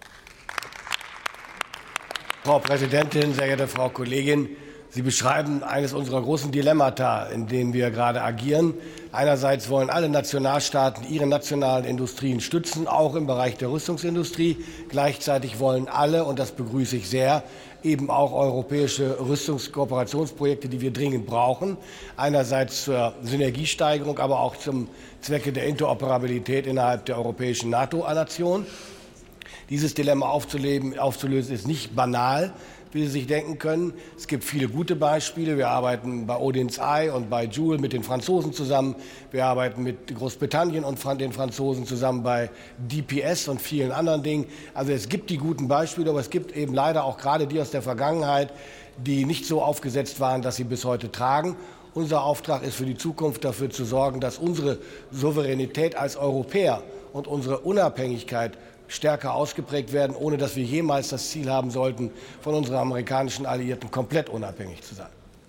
Frau Präsidentin, sehr geehrte Frau Kollegin, Sie beschreiben eines unserer großen Dilemmata, in denen wir gerade agieren. Einerseits wollen alle Nationalstaaten ihre nationalen Industrien stützen, auch im Bereich der Rüstungsindustrie. Gleichzeitig wollen alle, und das begrüße ich sehr, eben auch europäische Rüstungskooperationsprojekte, die wir dringend brauchen. Einerseits zur Synergiesteigerung, aber auch zum Zwecke der Interoperabilität innerhalb der europäischen NATO-Nation. Dieses Dilemma aufzulösen ist nicht banal, wie Sie sich denken können. Es gibt viele gute Beispiele. Wir arbeiten bei Odin's Eye und bei Joule mit den Franzosen zusammen. Wir arbeiten mit Großbritannien und den Franzosen zusammen bei DPS und vielen anderen Dingen. Also es gibt die guten Beispiele, aber es gibt eben leider auch gerade die aus der Vergangenheit, die nicht so aufgesetzt waren, dass sie bis heute tragen. Unser Auftrag ist für die Zukunft, dafür zu sorgen, dass unsere Souveränität als Europäer und unsere Unabhängigkeit stärker ausgeprägt werden, ohne dass wir jemals das Ziel haben sollten, von unseren amerikanischen Alliierten komplett unabhängig zu sein.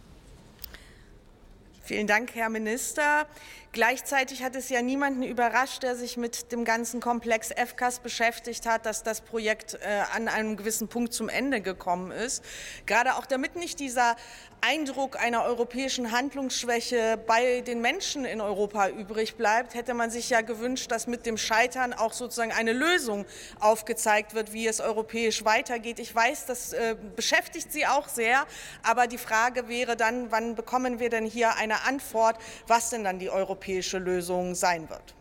Vielen Dank, Herr Minister. Gleichzeitig hat es ja niemanden überrascht, der sich mit dem ganzen Komplex FCAS beschäftigt hat, dass das Projekt an einem gewissen Punkt zum Ende gekommen ist. Gerade auch damit nicht dieser Eindruck einer europäischen Handlungsschwäche bei den Menschen in Europa übrig bleibt, hätte man sich ja gewünscht, dass mit dem Scheitern auch sozusagen eine Lösung aufgezeigt wird, wie es europäisch weitergeht. Ich weiß, das beschäftigt Sie auch sehr, aber die Frage wäre dann, wann bekommen wir denn hier eine Antwort, was denn dann die europäische Lösung sein wird?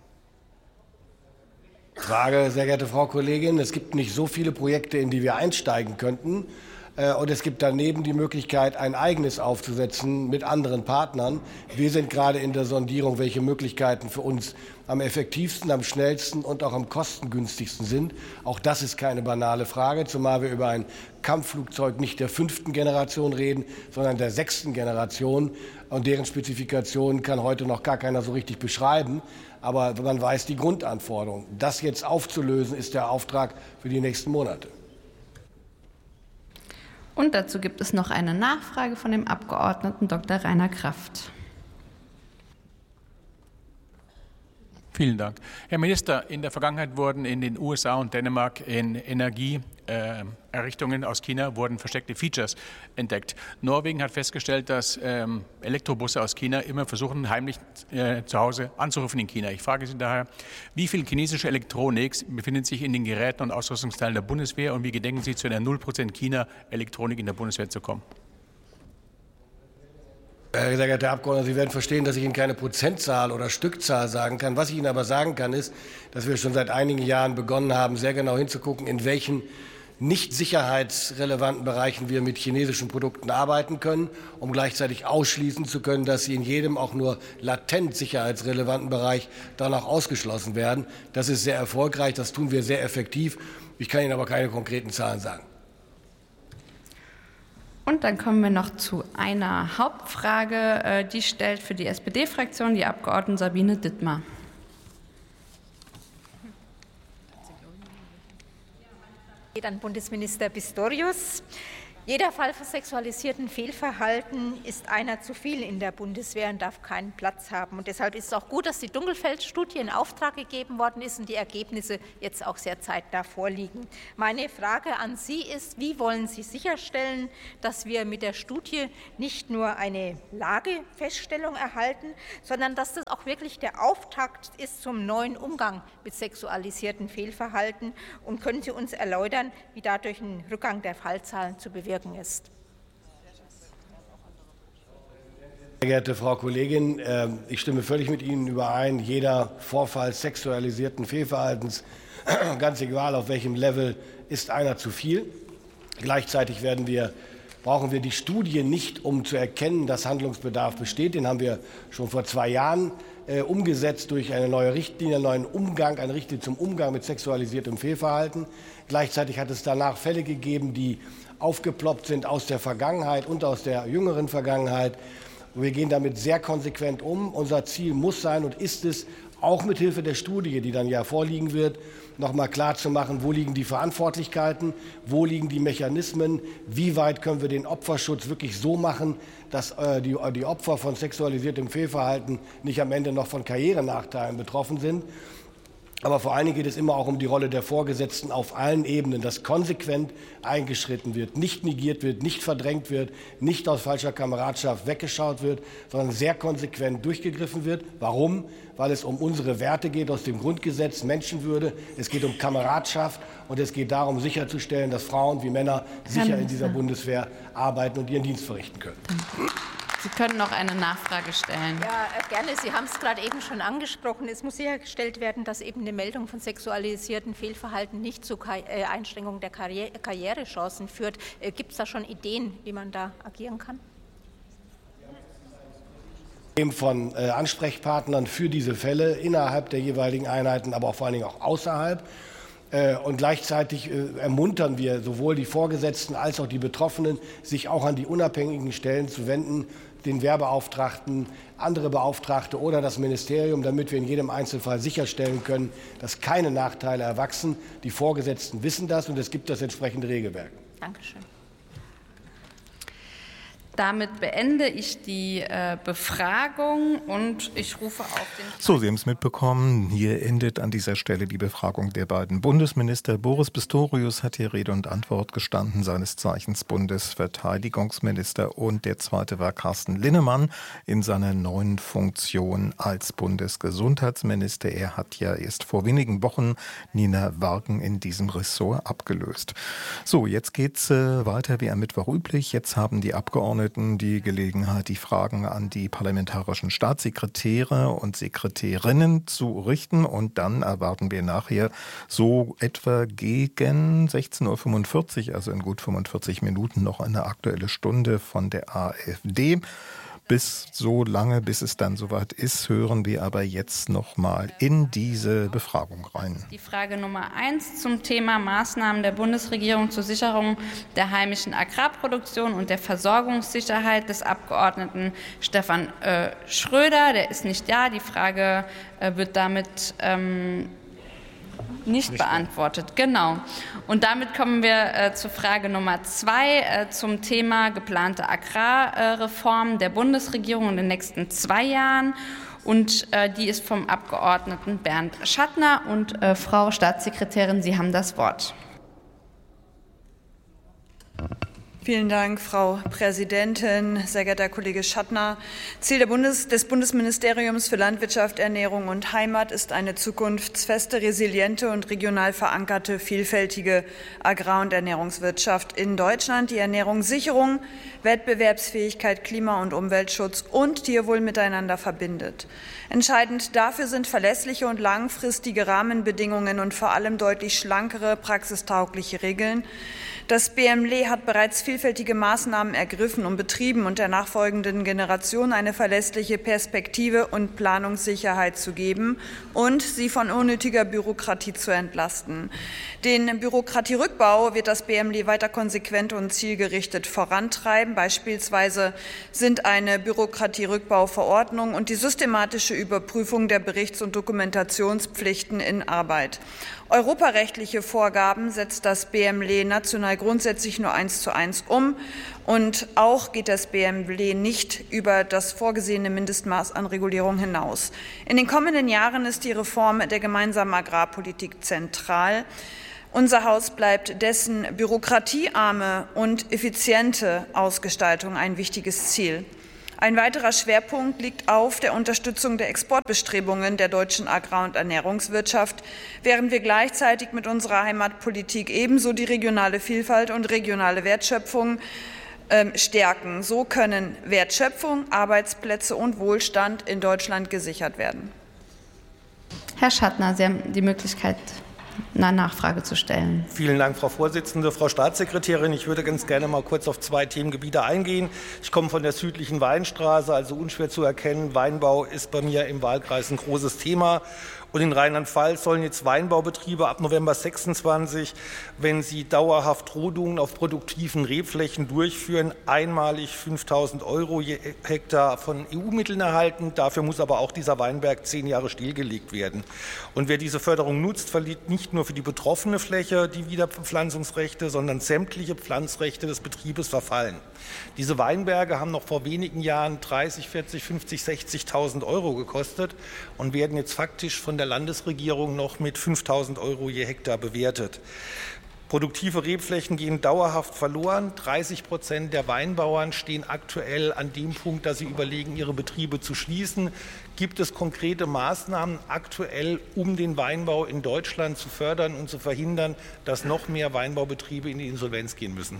Frage, sehr geehrte Frau Kollegin. Es gibt nicht so viele Projekte, in die wir einsteigen könnten. Und es gibt daneben die Möglichkeit, ein eigenes aufzusetzen mit anderen Partnern. Wir sind gerade in der Sondierung, welche Möglichkeiten für uns am effektivsten, am schnellsten und auch am kostengünstigsten sind. Auch das ist keine banale Frage, zumal wir über ein Kampfflugzeug nicht der 5. Generation reden, sondern der 6. Generation. Und deren Spezifikationen kann heute noch gar keiner so richtig beschreiben. Aber man weiß die Grundanforderungen. Das jetzt aufzulösen, ist der Auftrag für die nächsten Monate. Und dazu gibt es noch eine Nachfrage von dem Abgeordneten Dr. Rainer Kraft. Vielen Dank. Herr Minister, in der Vergangenheit wurden in den USA und Dänemark in Energieerrichtungen aus China wurden versteckte Features entdeckt. Norwegen hat festgestellt, dass Elektrobusse aus China immer versuchen, heimlich zu Hause anzurufen in China. Ich frage Sie daher, wie viel chinesische Elektronik befindet sich in den Geräten und Ausrüstungsteilen der Bundeswehr und wie gedenken Sie, zu einer 0% China-Elektronik in der Bundeswehr zu kommen? Sehr geehrter Herr Abgeordneter, Sie werden verstehen, dass ich Ihnen keine Prozentzahl oder Stückzahl sagen kann. Was ich Ihnen aber sagen kann, ist, dass wir schon seit einigen Jahren begonnen haben, sehr genau hinzugucken, in welchen nicht sicherheitsrelevanten Bereichen wir mit chinesischen Produkten arbeiten können, um gleichzeitig ausschließen zu können, dass sie in jedem auch nur latent sicherheitsrelevanten Bereich dann auch ausgeschlossen werden. Das ist sehr erfolgreich, das tun wir sehr effektiv. Ich kann Ihnen aber keine konkreten Zahlen sagen. Und dann kommen wir noch zu einer Hauptfrage. Die stellt für die SPD-Fraktion die Abgeordnete Sabine Dittmar. Geht an Bundesminister Pistorius. Jeder Fall von sexualisierten Fehlverhalten ist einer zu viel in der Bundeswehr und darf keinen Platz haben. Und deshalb ist es auch gut, dass die Dunkelfeld-Studie in Auftrag gegeben worden ist und die Ergebnisse jetzt auch sehr zeitnah vorliegen. Meine Frage an Sie ist, wie wollen Sie sicherstellen, dass wir mit der Studie nicht nur eine Lagefeststellung erhalten, sondern dass das auch wirklich der Auftakt ist zum neuen Umgang mit sexualisierten Fehlverhalten? Und können Sie uns erläutern, wie dadurch ein Rückgang der Fallzahlen zu bewirken ist? Sehr geehrte Frau Kollegin, ich stimme völlig mit Ihnen überein. Jeder Vorfall sexualisierten Fehlverhaltens, ganz egal auf welchem Level, ist einer zu viel. Gleichzeitig brauchen wir die Studie nicht, um zu erkennen, dass Handlungsbedarf besteht. Den haben wir schon vor 2 Jahren umgesetzt durch eine neue Richtlinie, eine Richtlinie zum Umgang mit sexualisiertem Fehlverhalten. Gleichzeitig hat es danach Fälle gegeben, die aufgeploppt sind aus der Vergangenheit und aus der jüngeren Vergangenheit. Wir gehen damit sehr konsequent um. Unser Ziel muss sein und ist es, auch mit Hilfe der Studie, die dann ja vorliegen wird, noch mal klar zu machen, wo liegen die Verantwortlichkeiten, wo liegen die Mechanismen, wie weit können wir den Opferschutz wirklich so machen, dass die Opfer von sexualisiertem Fehlverhalten nicht am Ende noch von Karrierenachteilen betroffen sind. Aber vor allen Dingen geht es immer auch um die Rolle der Vorgesetzten auf allen Ebenen, dass konsequent eingeschritten wird, nicht negiert wird, nicht verdrängt wird, nicht aus falscher Kameradschaft weggeschaut wird, sondern sehr konsequent durchgegriffen wird. Warum? Weil es um unsere Werte geht aus dem Grundgesetz, Menschenwürde, es geht um Kameradschaft und es geht darum, sicherzustellen, dass Frauen wie Männer sicher in dieser Bundeswehr arbeiten und ihren Dienst verrichten können. Sie können noch eine Nachfrage stellen. Ja, gerne. Sie haben es gerade eben schon angesprochen. Es muss sichergestellt werden, dass eben eine Meldung von sexualisierten Fehlverhalten nicht zu Einschränkung der Karrierechancen führt. Gibt es da schon Ideen, wie man da agieren kann? Von Ansprechpartnern für diese Fälle innerhalb der jeweiligen Einheiten, aber auch vor allen Dingen auch außerhalb. Und gleichzeitig ermuntern wir sowohl die Vorgesetzten als auch die Betroffenen, sich auch an die unabhängigen Stellen zu wenden, den Wehrbeauftragten, andere Beauftragte oder das Ministerium, damit wir in jedem Einzelfall sicherstellen können, dass keine Nachteile erwachsen. Die Vorgesetzten wissen das und es gibt das entsprechende Regelwerk. Dankeschön. Damit beende ich die Befragung und ich rufe auf den... So, Sie haben es mitbekommen. Hier endet an dieser Stelle die Befragung der beiden Bundesminister. Boris Pistorius hat hier Rede und Antwort gestanden, seines Zeichens Bundesverteidigungsminister. Und der zweite war Carsten Linnemann in seiner neuen Funktion als Bundesgesundheitsminister. Er hat ja erst vor wenigen Wochen Nina Warken in diesem Ressort abgelöst. So, jetzt geht's weiter wie am Mittwoch üblich. Jetzt haben die Abgeordneten die Gelegenheit, die Fragen an die parlamentarischen Staatssekretäre und Sekretärinnen zu richten. Und dann erwarten wir nachher so etwa gegen 16:45 Uhr, also in gut 45 Minuten, noch eine Aktuelle Stunde von der AfD. Bis es dann soweit ist, hören wir aber jetzt noch mal in diese Befragung rein. Die Frage Nummer 1 zum Thema Maßnahmen der Bundesregierung zur Sicherung der heimischen Agrarproduktion und der Versorgungssicherheit des Abgeordneten Stefan Schröder. Der ist nicht da. Die Frage wird damit nicht beantwortet. Genau. Und damit kommen wir zur Frage Nummer 2 zum Thema geplante Agrarreform der Bundesregierung in den nächsten 2 Jahren. Und die ist vom Abgeordneten Bernd Schattner. Und Frau Staatssekretärin, Sie haben das Wort. Vielen Dank, Frau Präsidentin. Sehr geehrter Herr Kollege Schattner. Ziel des Bundesministeriums für Landwirtschaft, Ernährung und Heimat ist eine zukunftsfeste, resiliente und regional verankerte, vielfältige Agrar- und Ernährungswirtschaft in Deutschland, die Ernährungssicherung, Wettbewerbsfähigkeit, Klima- und Umweltschutz und Tierwohl miteinander verbindet. Entscheidend dafür sind verlässliche und langfristige Rahmenbedingungen und vor allem deutlich schlankere, praxistaugliche Regeln. Das BMLE hat bereits vielfältige Maßnahmen ergriffen, um Betrieben und der nachfolgenden Generation eine verlässliche Perspektive und Planungssicherheit zu geben und sie von unnötiger Bürokratie zu entlasten. Den Bürokratierückbau wird das BMLE weiter konsequent und zielgerichtet vorantreiben. Beispielsweise sind eine Bürokratierückbauverordnung und die systematische Überprüfung der Berichts- und Dokumentationspflichten in Arbeit. Europarechtliche Vorgaben setzt das BMLE national grundsätzlich nur 1:1 um. Und auch geht das BMLE nicht über das vorgesehene Mindestmaß an Regulierung hinaus. In den kommenden Jahren ist die Reform der gemeinsamen Agrarpolitik zentral. Unser Haus bleibt dessen bürokratiearme und effiziente Ausgestaltung ein wichtiges Ziel. Ein weiterer Schwerpunkt liegt auf der Unterstützung der Exportbestrebungen der deutschen Agrar- und Ernährungswirtschaft, während wir gleichzeitig mit unserer Heimatpolitik ebenso die regionale Vielfalt und regionale Wertschöpfung stärken. So können Wertschöpfung, Arbeitsplätze und Wohlstand in Deutschland gesichert werden. Herr Schattner, Sie haben die Möglichkeit, eine Nachfrage zu stellen. Vielen Dank, Frau Vorsitzende. Frau Staatssekretärin, ich würde ganz gerne mal kurz auf 2 Themengebiete eingehen. Ich komme von der südlichen Weinstraße, also unschwer zu erkennen. Weinbau ist bei mir im Wahlkreis ein großes Thema. Und in Rheinland-Pfalz sollen jetzt Weinbaubetriebe ab November 26, wenn sie dauerhaft Rodungen auf produktiven Rebflächen durchführen, einmalig 5.000 € je Hektar von EU-Mitteln erhalten. Dafür muss aber auch dieser Weinberg 10 Jahre stillgelegt werden. Und wer diese Förderung nutzt, verliert nicht nur für die betroffene Fläche die Wiederbepflanzungsrechte, sondern sämtliche Pflanzrechte des Betriebes verfallen. Diese Weinberge haben noch vor wenigen Jahren 30, 40, 50, 60.000 € gekostet und werden jetzt faktisch von der Landesregierung noch mit 5.000 € je Hektar bewertet. Produktive Rebflächen gehen dauerhaft verloren. 30% der Weinbauern stehen aktuell an dem Punkt, dass sie überlegen, ihre Betriebe zu schließen. Gibt es konkrete Maßnahmen aktuell, um den Weinbau in Deutschland zu fördern und zu verhindern, dass noch mehr Weinbaubetriebe in die Insolvenz gehen müssen?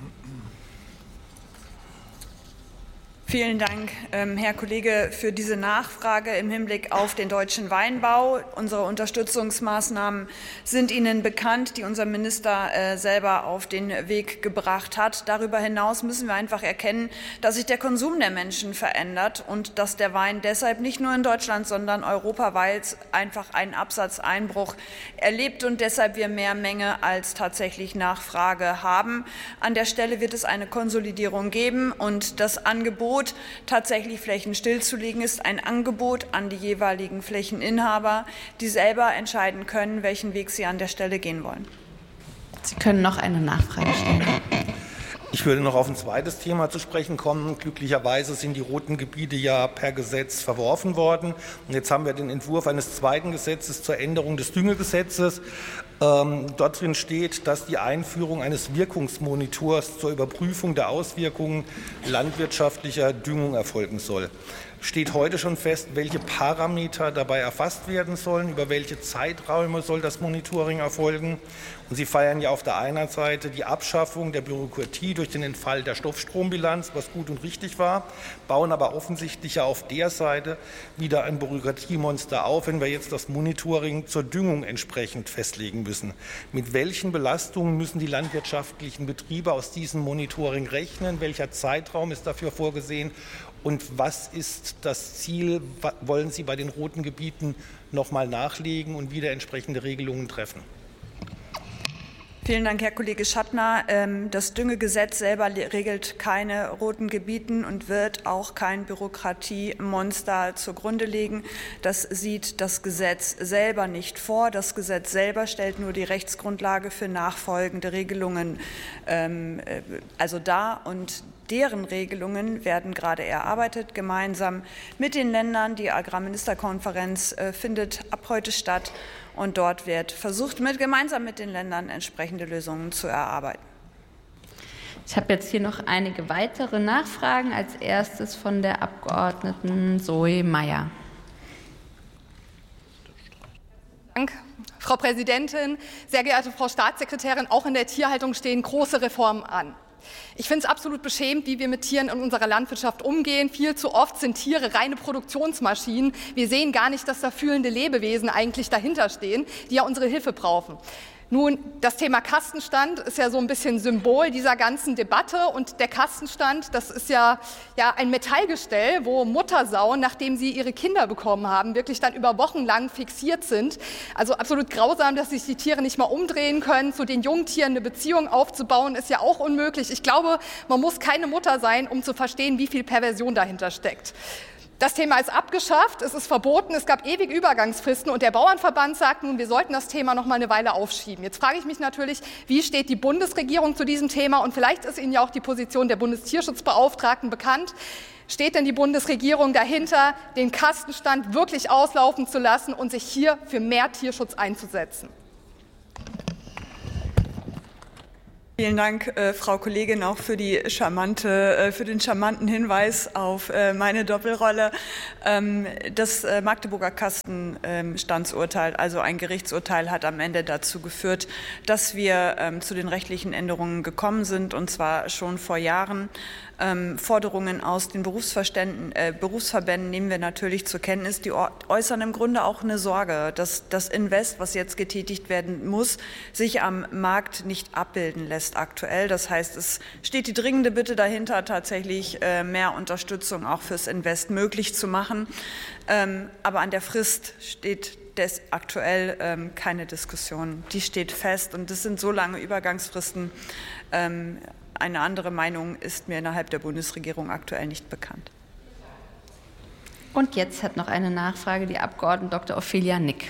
Vielen Dank, Herr Kollege, für diese Nachfrage im Hinblick auf den deutschen Weinbau. Unsere Unterstützungsmaßnahmen sind Ihnen bekannt, die unser Minister selber auf den Weg gebracht hat. Darüber hinaus müssen wir einfach erkennen, dass sich der Konsum der Menschen verändert und dass der Wein deshalb nicht nur in Deutschland, sondern europaweit einfach einen Absatzeinbruch erlebt und deshalb wir mehr Menge als tatsächlich Nachfrage haben. An der Stelle wird es eine Konsolidierung geben und das Angebot, tatsächlich Flächen stillzulegen, ist ein Angebot an die jeweiligen Flächeninhaber, die selber entscheiden können, welchen Weg sie an der Stelle gehen wollen. Sie können noch eine Nachfrage stellen. Ich würde noch auf ein zweites Thema zu sprechen kommen. Glücklicherweise sind die roten Gebiete ja per Gesetz verworfen worden. Und jetzt haben wir den Entwurf eines zweiten Gesetzes zur Änderung des Düngegesetzes. Dort drin steht, dass die Einführung eines Wirkungsmonitors zur Überprüfung der Auswirkungen landwirtschaftlicher Düngung erfolgen soll. Steht heute schon fest, welche Parameter dabei erfasst werden sollen, über welche Zeiträume soll das Monitoring erfolgen. Und Sie feiern ja auf der einen Seite die Abschaffung der Bürokratie durch den Entfall der Stoffstrombilanz, was gut und richtig war, bauen aber offensichtlich ja auf der Seite wieder ein Bürokratiemonster auf, wenn wir jetzt das Monitoring zur Düngung entsprechend festlegen müssen. Mit welchen Belastungen müssen die landwirtschaftlichen Betriebe aus diesem Monitoring rechnen? Welcher Zeitraum ist dafür vorgesehen? Und was ist das Ziel? Wollen Sie bei den roten Gebieten noch mal nachlegen und wieder entsprechende Regelungen treffen? Vielen Dank, Herr Kollege Schattner. Das Düngegesetz selber regelt keine roten Gebieten und wird auch kein Bürokratiemonster zugrunde legen. Das sieht das Gesetz selber nicht vor. Das Gesetz selber stellt nur die Rechtsgrundlage für nachfolgende Regelungen dar. Und deren Regelungen werden gerade erarbeitet, gemeinsam mit den Ländern. Die Agrarministerkonferenz findet ab heute statt. Und dort wird versucht, gemeinsam mit den Ländern entsprechende Lösungen zu erarbeiten. Ich habe jetzt hier noch einige weitere Nachfragen. Als erstes von der Abgeordneten Zoe Meyer. Dank. Frau Präsidentin, sehr geehrte Frau Staatssekretärin, auch in der Tierhaltung stehen große Reformen an. Ich finde es absolut beschämend, wie wir mit Tieren in unserer Landwirtschaft umgehen. Viel zu oft sind Tiere reine Produktionsmaschinen. Wir sehen gar nicht, dass da fühlende Lebewesen eigentlich dahinter stehen, die ja unsere Hilfe brauchen. Nun, das Thema Kastenstand ist ja so ein bisschen Symbol dieser ganzen Debatte. Und der Kastenstand, das ist ja ein Metallgestell, wo Muttersauen, nachdem sie ihre Kinder bekommen haben, wirklich dann über Wochen lang fixiert sind. Also absolut grausam, dass sich die Tiere nicht mal umdrehen können. Zu den Jungtieren eine Beziehung aufzubauen, ist ja auch unmöglich. Ich glaube, man muss keine Mutter sein, um zu verstehen, wie viel Perversion dahinter steckt. Das Thema ist abgeschafft, es ist verboten, es gab ewige Übergangsfristen und der Bauernverband sagt nun, wir sollten das Thema noch mal eine Weile aufschieben. Jetzt frage ich mich natürlich, wie steht die Bundesregierung zu diesem Thema? Und vielleicht ist Ihnen ja auch die Position der Bundestierschutzbeauftragten bekannt. Steht denn die Bundesregierung dahinter, den Kastenstand wirklich auslaufen zu lassen und sich hier für mehr Tierschutz einzusetzen? Vielen Dank, Frau Kollegin, auch für den charmanten Hinweis auf meine Doppelrolle. Das Magdeburger Kastenstandsurteil, also ein Gerichtsurteil, hat am Ende dazu geführt, dass wir zu den rechtlichen Änderungen gekommen sind, und zwar schon vor Jahren. Forderungen aus den Berufsverbänden nehmen wir natürlich zur Kenntnis. Die äußern im Grunde auch eine Sorge, dass das Invest, was jetzt getätigt werden muss, sich am Markt nicht abbilden lässt aktuell. Das heißt, es steht die dringende Bitte dahinter, tatsächlich mehr Unterstützung auch fürs Invest möglich zu machen. Aber an der Frist steht aktuell keine Diskussion. Die steht fest, und das sind so lange Übergangsfristen. Eine andere Meinung ist mir innerhalb der Bundesregierung aktuell nicht bekannt. Und jetzt hat noch eine Nachfrage die Abgeordnete Dr. Ophelia Nick.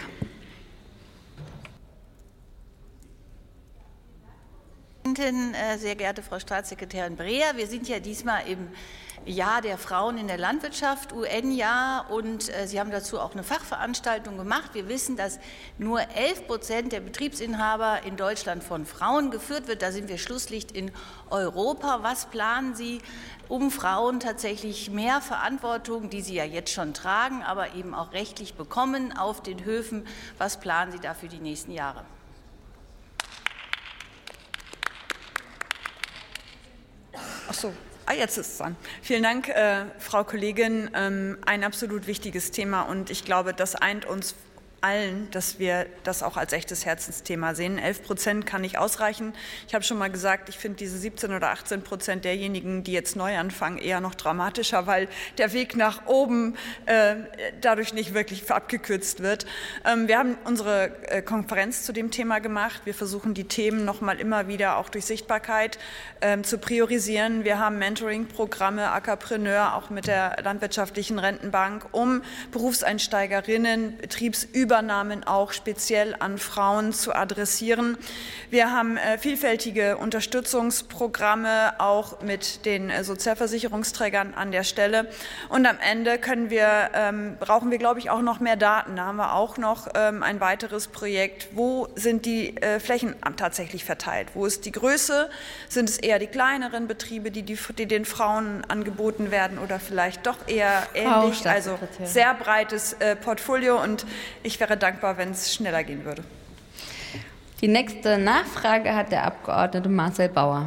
Sehr geehrte Frau Staatssekretärin Breher, wir sind ja diesmal im Jahr der Frauen in der Landwirtschaft, UN-Jahr, und Sie haben dazu auch eine Fachveranstaltung gemacht. Wir wissen, dass nur 11% der Betriebsinhaber in Deutschland von Frauen geführt wird. Da sind wir Schlusslicht in Europa. Was planen Sie, um Frauen tatsächlich mehr Verantwortung, die sie ja jetzt schon tragen, aber eben auch rechtlich bekommen, auf den Höfen? Was planen Sie da für die nächsten Jahre? Ach so. Jetzt ist es dran. Vielen Dank, Frau Kollegin. Ein absolut wichtiges Thema, und ich glaube, das eint uns allen, dass wir das auch als echtes Herzensthema sehen. 11% kann nicht ausreichen. Ich habe schon mal gesagt, ich finde diese 17 oder 18% derjenigen, die jetzt neu anfangen, eher noch dramatischer, weil der Weg nach oben dadurch nicht wirklich abgekürzt wird. Wir haben unsere Konferenz zu dem Thema gemacht. Wir versuchen, die Themen noch mal immer wieder auch durch Sichtbarkeit zu priorisieren. Wir haben Mentoring-Programme, Ackerpreneur, auch mit der Landwirtschaftlichen Rentenbank, um Berufseinsteigerinnen, Betriebsübernahmen auch speziell an Frauen zu adressieren. Wir haben vielfältige Unterstützungsprogramme auch mit den Sozialversicherungsträgern an der Stelle. Und am Ende brauchen wir, glaube ich, auch noch mehr Daten. Da haben wir auch noch ein weiteres Projekt. Wo sind die Flächen tatsächlich verteilt? Wo ist die Größe? Sind es eher die kleineren Betriebe, die den Frauen angeboten werden, oder vielleicht doch eher ähnlich? Also sehr breites Portfolio, und ich wäre dankbar, wenn es schneller gehen würde. Die nächste Nachfrage hat der Abgeordnete Marcel Bauer.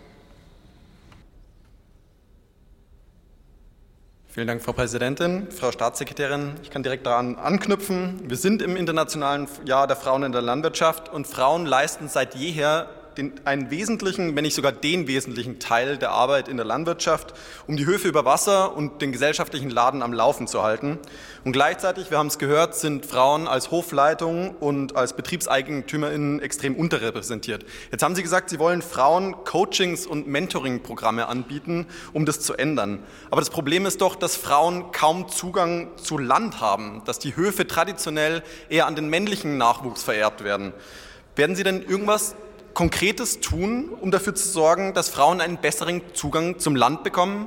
Vielen Dank, Frau Präsidentin. Frau Staatssekretärin, ich kann direkt daran anknüpfen. Wir sind im Internationalen Jahr der Frauen in der Landwirtschaft, und Frauen leisten seit jeher einen wesentlichen, wenn nicht sogar den wesentlichen Teil der Arbeit in der Landwirtschaft, um die Höfe über Wasser und den gesellschaftlichen Laden am Laufen zu halten. Und gleichzeitig, wir haben es gehört, sind Frauen als Hofleitung und als BetriebseigentümerInnen extrem unterrepräsentiert. Jetzt haben Sie gesagt, Sie wollen Frauen Coachings und Mentoring-Programme anbieten, um das zu ändern. Aber das Problem ist doch, dass Frauen kaum Zugang zu Land haben, dass die Höfe traditionell eher an den männlichen Nachwuchs vererbt werden. Werden Sie denn irgendwas Konkretes tun, um dafür zu sorgen, dass Frauen einen besseren Zugang zum Land bekommen?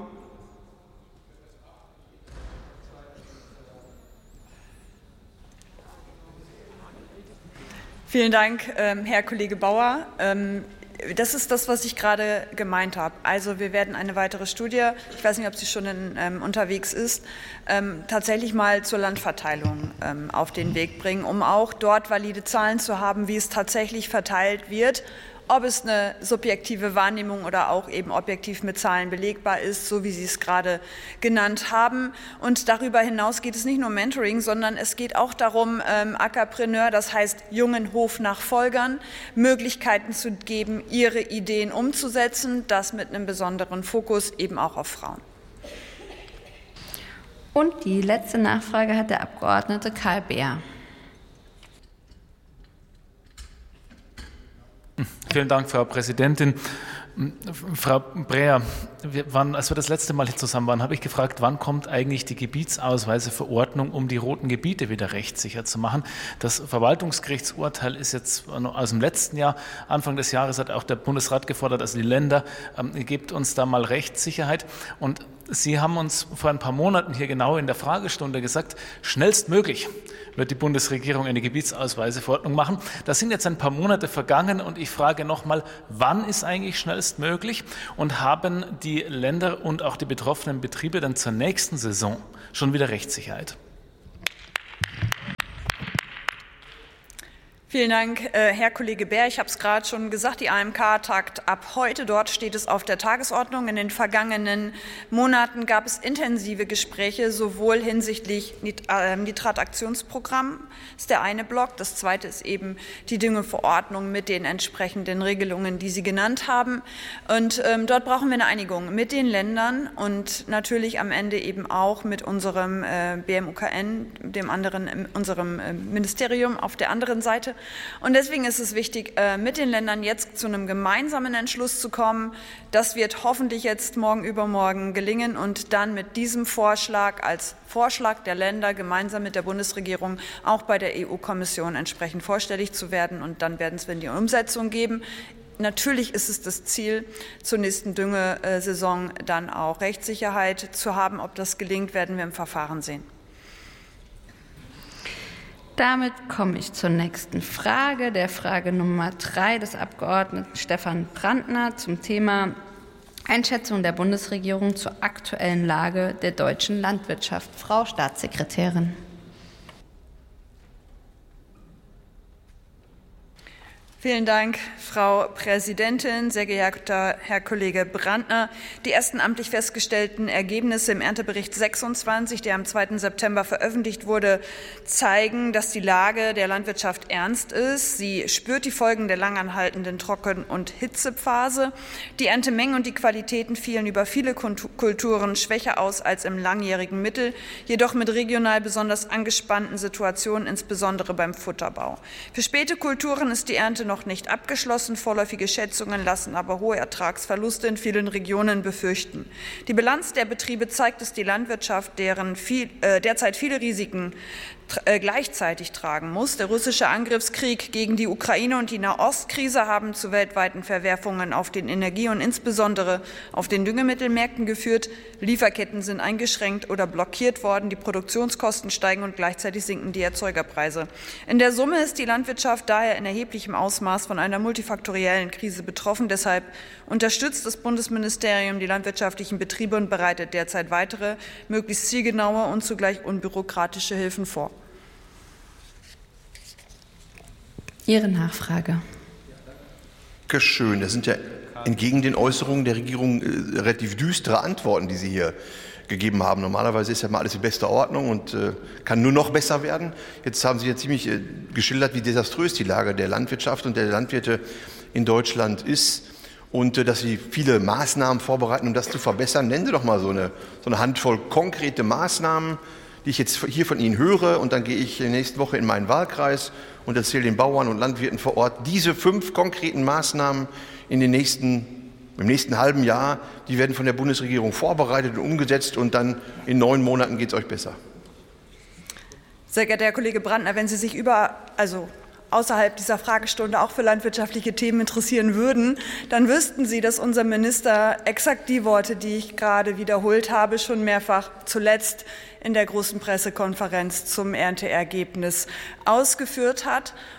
Vielen Dank, Herr Kollege Bauer. Das ist das, was ich gerade gemeint habe. Also wir werden eine weitere Studie, ich weiß nicht, ob sie schon unterwegs ist, tatsächlich mal zur Landverteilung auf den Weg bringen, um auch dort valide Zahlen zu haben, wie es tatsächlich verteilt wird, ob es eine subjektive Wahrnehmung oder auch eben objektiv mit Zahlen belegbar ist, so wie Sie es gerade genannt haben. Und darüber hinaus geht es nicht nur um Mentoring, sondern es geht auch darum, Ackerpreneur, das heißt jungen Hofnachfolgern, Möglichkeiten zu geben, ihre Ideen umzusetzen, das mit einem besonderen Fokus eben auch auf Frauen. Und die letzte Nachfrage hat der Abgeordnete Karl Beer. Vielen Dank, Frau Präsidentin. Frau Breer, als wir das letzte Mal hier zusammen waren, habe ich gefragt, wann kommt eigentlich die Gebietsausweiseverordnung, um die roten Gebiete wieder rechtssicher zu machen. Das Verwaltungsgerichtsurteil ist jetzt aus dem letzten Jahr. Anfang des Jahres hat auch der Bundesrat gefordert, also die Länder, gebt uns da mal Rechtssicherheit. Und Sie haben uns vor ein paar Monaten hier genau in der Fragestunde gesagt, schnellstmöglich wird die Bundesregierung eine Gebietsausweiseverordnung machen. Da sind jetzt ein paar Monate vergangen und ich frage nochmal, wann ist eigentlich schnellstmöglich und haben die Länder und auch die betroffenen Betriebe dann zur nächsten Saison schon wieder Rechtssicherheit? Vielen Dank, Herr Kollege Beer. Ich habe es gerade schon gesagt, die AMK tagt ab heute. Dort steht es auf der Tagesordnung. In den vergangenen Monaten gab es intensive Gespräche, sowohl hinsichtlich Nitrataktionsprogramm, das ist der eine Block. Das zweite ist eben die Düngeverordnung mit den entsprechenden Regelungen, die Sie genannt haben. Und dort brauchen wir eine Einigung mit den Ländern und natürlich am Ende eben auch mit unserem BMUKN, unserem Ministerium auf der anderen Seite. Und deswegen ist es wichtig, mit den Ländern jetzt zu einem gemeinsamen Entschluss zu kommen. Das wird hoffentlich jetzt morgen, übermorgen gelingen und dann mit diesem Vorschlag als Vorschlag der Länder gemeinsam mit der Bundesregierung auch bei der EU-Kommission entsprechend vorstellig zu werden. Und dann werden es die Umsetzung geben. Natürlich ist es das Ziel, zur nächsten Düngesaison dann auch Rechtssicherheit zu haben. Ob das gelingt, werden wir im Verfahren sehen. Damit komme ich zur nächsten Frage, der Frage Nummer 3 des Abgeordneten Stefan Brandner zum Thema Einschätzung der Bundesregierung zur aktuellen Lage der deutschen Landwirtschaft. Frau Staatssekretärin. Vielen Dank, Frau Präsidentin, sehr geehrter Herr Kollege Brandner. Die ersten amtlich festgestellten Ergebnisse im Erntebericht 26, der am 2. September veröffentlicht wurde, zeigen, dass die Lage der Landwirtschaft ernst ist. Sie spürt die Folgen der langanhaltenden Trocken- und Hitzephase. Die Erntemengen und die Qualitäten fielen über viele Kulturen schwächer aus als im langjährigen Mittel, jedoch mit regional besonders angespannten Situationen, insbesondere beim Futterbau. Für späte Kulturen ist die Ernte noch nicht abgeschlossen. Vorläufige Schätzungen lassen aber hohe Ertragsverluste in vielen Regionen befürchten. Die Bilanz der Betriebe zeigt, dass die Landwirtschaft derzeit viele Risiken gleichzeitig tragen muss. Der russische Angriffskrieg gegen die Ukraine und die Nahostkrise haben zu weltweiten Verwerfungen auf den Energie- und insbesondere auf den Düngemittelmärkten geführt. Lieferketten sind eingeschränkt oder blockiert worden, die Produktionskosten steigen und gleichzeitig sinken die Erzeugerpreise. In der Summe ist die Landwirtschaft daher in erheblichem Ausmaß von einer multifaktoriellen Krise betroffen. Deshalb unterstützt das Bundesministerium die landwirtschaftlichen Betriebe und bereitet derzeit weitere, möglichst zielgenaue und zugleich unbürokratische Hilfen vor. Ihre Nachfrage. Dankeschön. Das sind ja entgegen den Äußerungen der Regierung relativ düstere Antworten, die Sie hier gegeben haben. Normalerweise ist ja mal alles in bester Ordnung und kann nur noch besser werden. Jetzt haben Sie ja ziemlich geschildert, wie desaströs die Lage der Landwirtschaft und der Landwirte in Deutschland ist und dass Sie viele Maßnahmen vorbereiten, um das zu verbessern. Nennen Sie doch mal so eine Handvoll konkrete Maßnahmen, die ich jetzt hier von Ihnen höre, und dann gehe ich nächste Woche in meinen Wahlkreis und erzähle den Bauern und Landwirten vor Ort, diese 5 konkreten Maßnahmen im nächsten halben Jahr, die werden von der Bundesregierung vorbereitet und umgesetzt und dann in 9 Monaten geht es euch besser. Sehr geehrter Herr Kollege Brandner, wenn Sie sich außerhalb dieser Fragestunde auch für landwirtschaftliche Themen interessieren würden, dann wüssten Sie, dass unser Minister exakt die Worte, die ich gerade wiederholt habe, schon mehrfach zuletzt in der großen Pressekonferenz zum Ernteergebnis ausgeführt hat.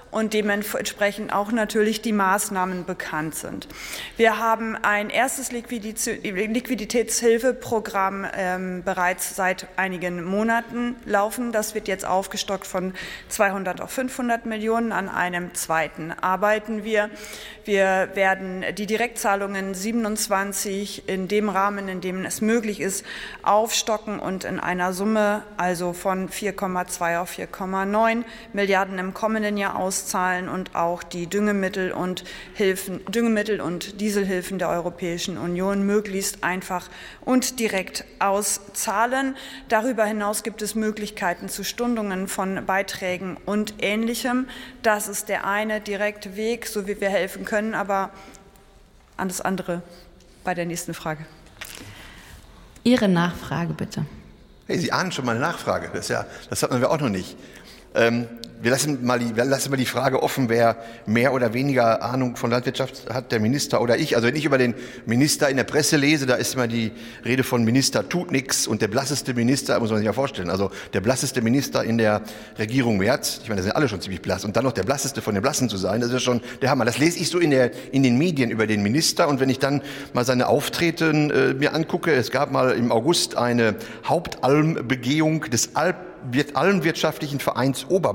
und dementsprechend auch natürlich die Maßnahmen bekannt sind. Wir haben ein erstes Liquiditätshilfeprogramm bereits seit einigen Monaten laufen. Das wird jetzt aufgestockt von 200 auf 500 Millionen. An einem zweiten arbeiten wir. Wir werden die Direktzahlungen 27 in dem Rahmen, in dem es möglich ist, aufstocken und in einer Summe also von 4,2 auf 4,9 Milliarden im kommenden Jahr auszahlen und auch die Düngemittel und Dieselhilfen der Europäischen Union möglichst einfach und direkt auszahlen. Darüber hinaus gibt es Möglichkeiten zu Stundungen von Beiträgen und Ähnlichem. Das ist der eine direkte Weg, so wie wir helfen können, aber alles andere bei der nächsten Frage. Ihre Nachfrage bitte. Hey, Sie ahnen schon mal eine Nachfrage. Das hatten wir auch noch nicht. Wir lassen mal die Frage offen, wer mehr oder weniger Ahnung von Landwirtschaft hat, der Minister oder ich. Also wenn ich über den Minister in der Presse lese, da ist immer die Rede von Minister tut nichts und der blasseste Minister, muss man sich ja vorstellen, also der blasseste Minister in der Regierung Merz, ich meine, das sind alle schon ziemlich blass, und dann noch der blasseste von den Blassen zu sein, das ist schon der Hammer. Das lese ich so in den Medien über den Minister, und wenn ich dann mal seine Auftreten mir angucke, es gab mal im August eine Hauptalmbegehung des Almwirtschaftlichen Vereins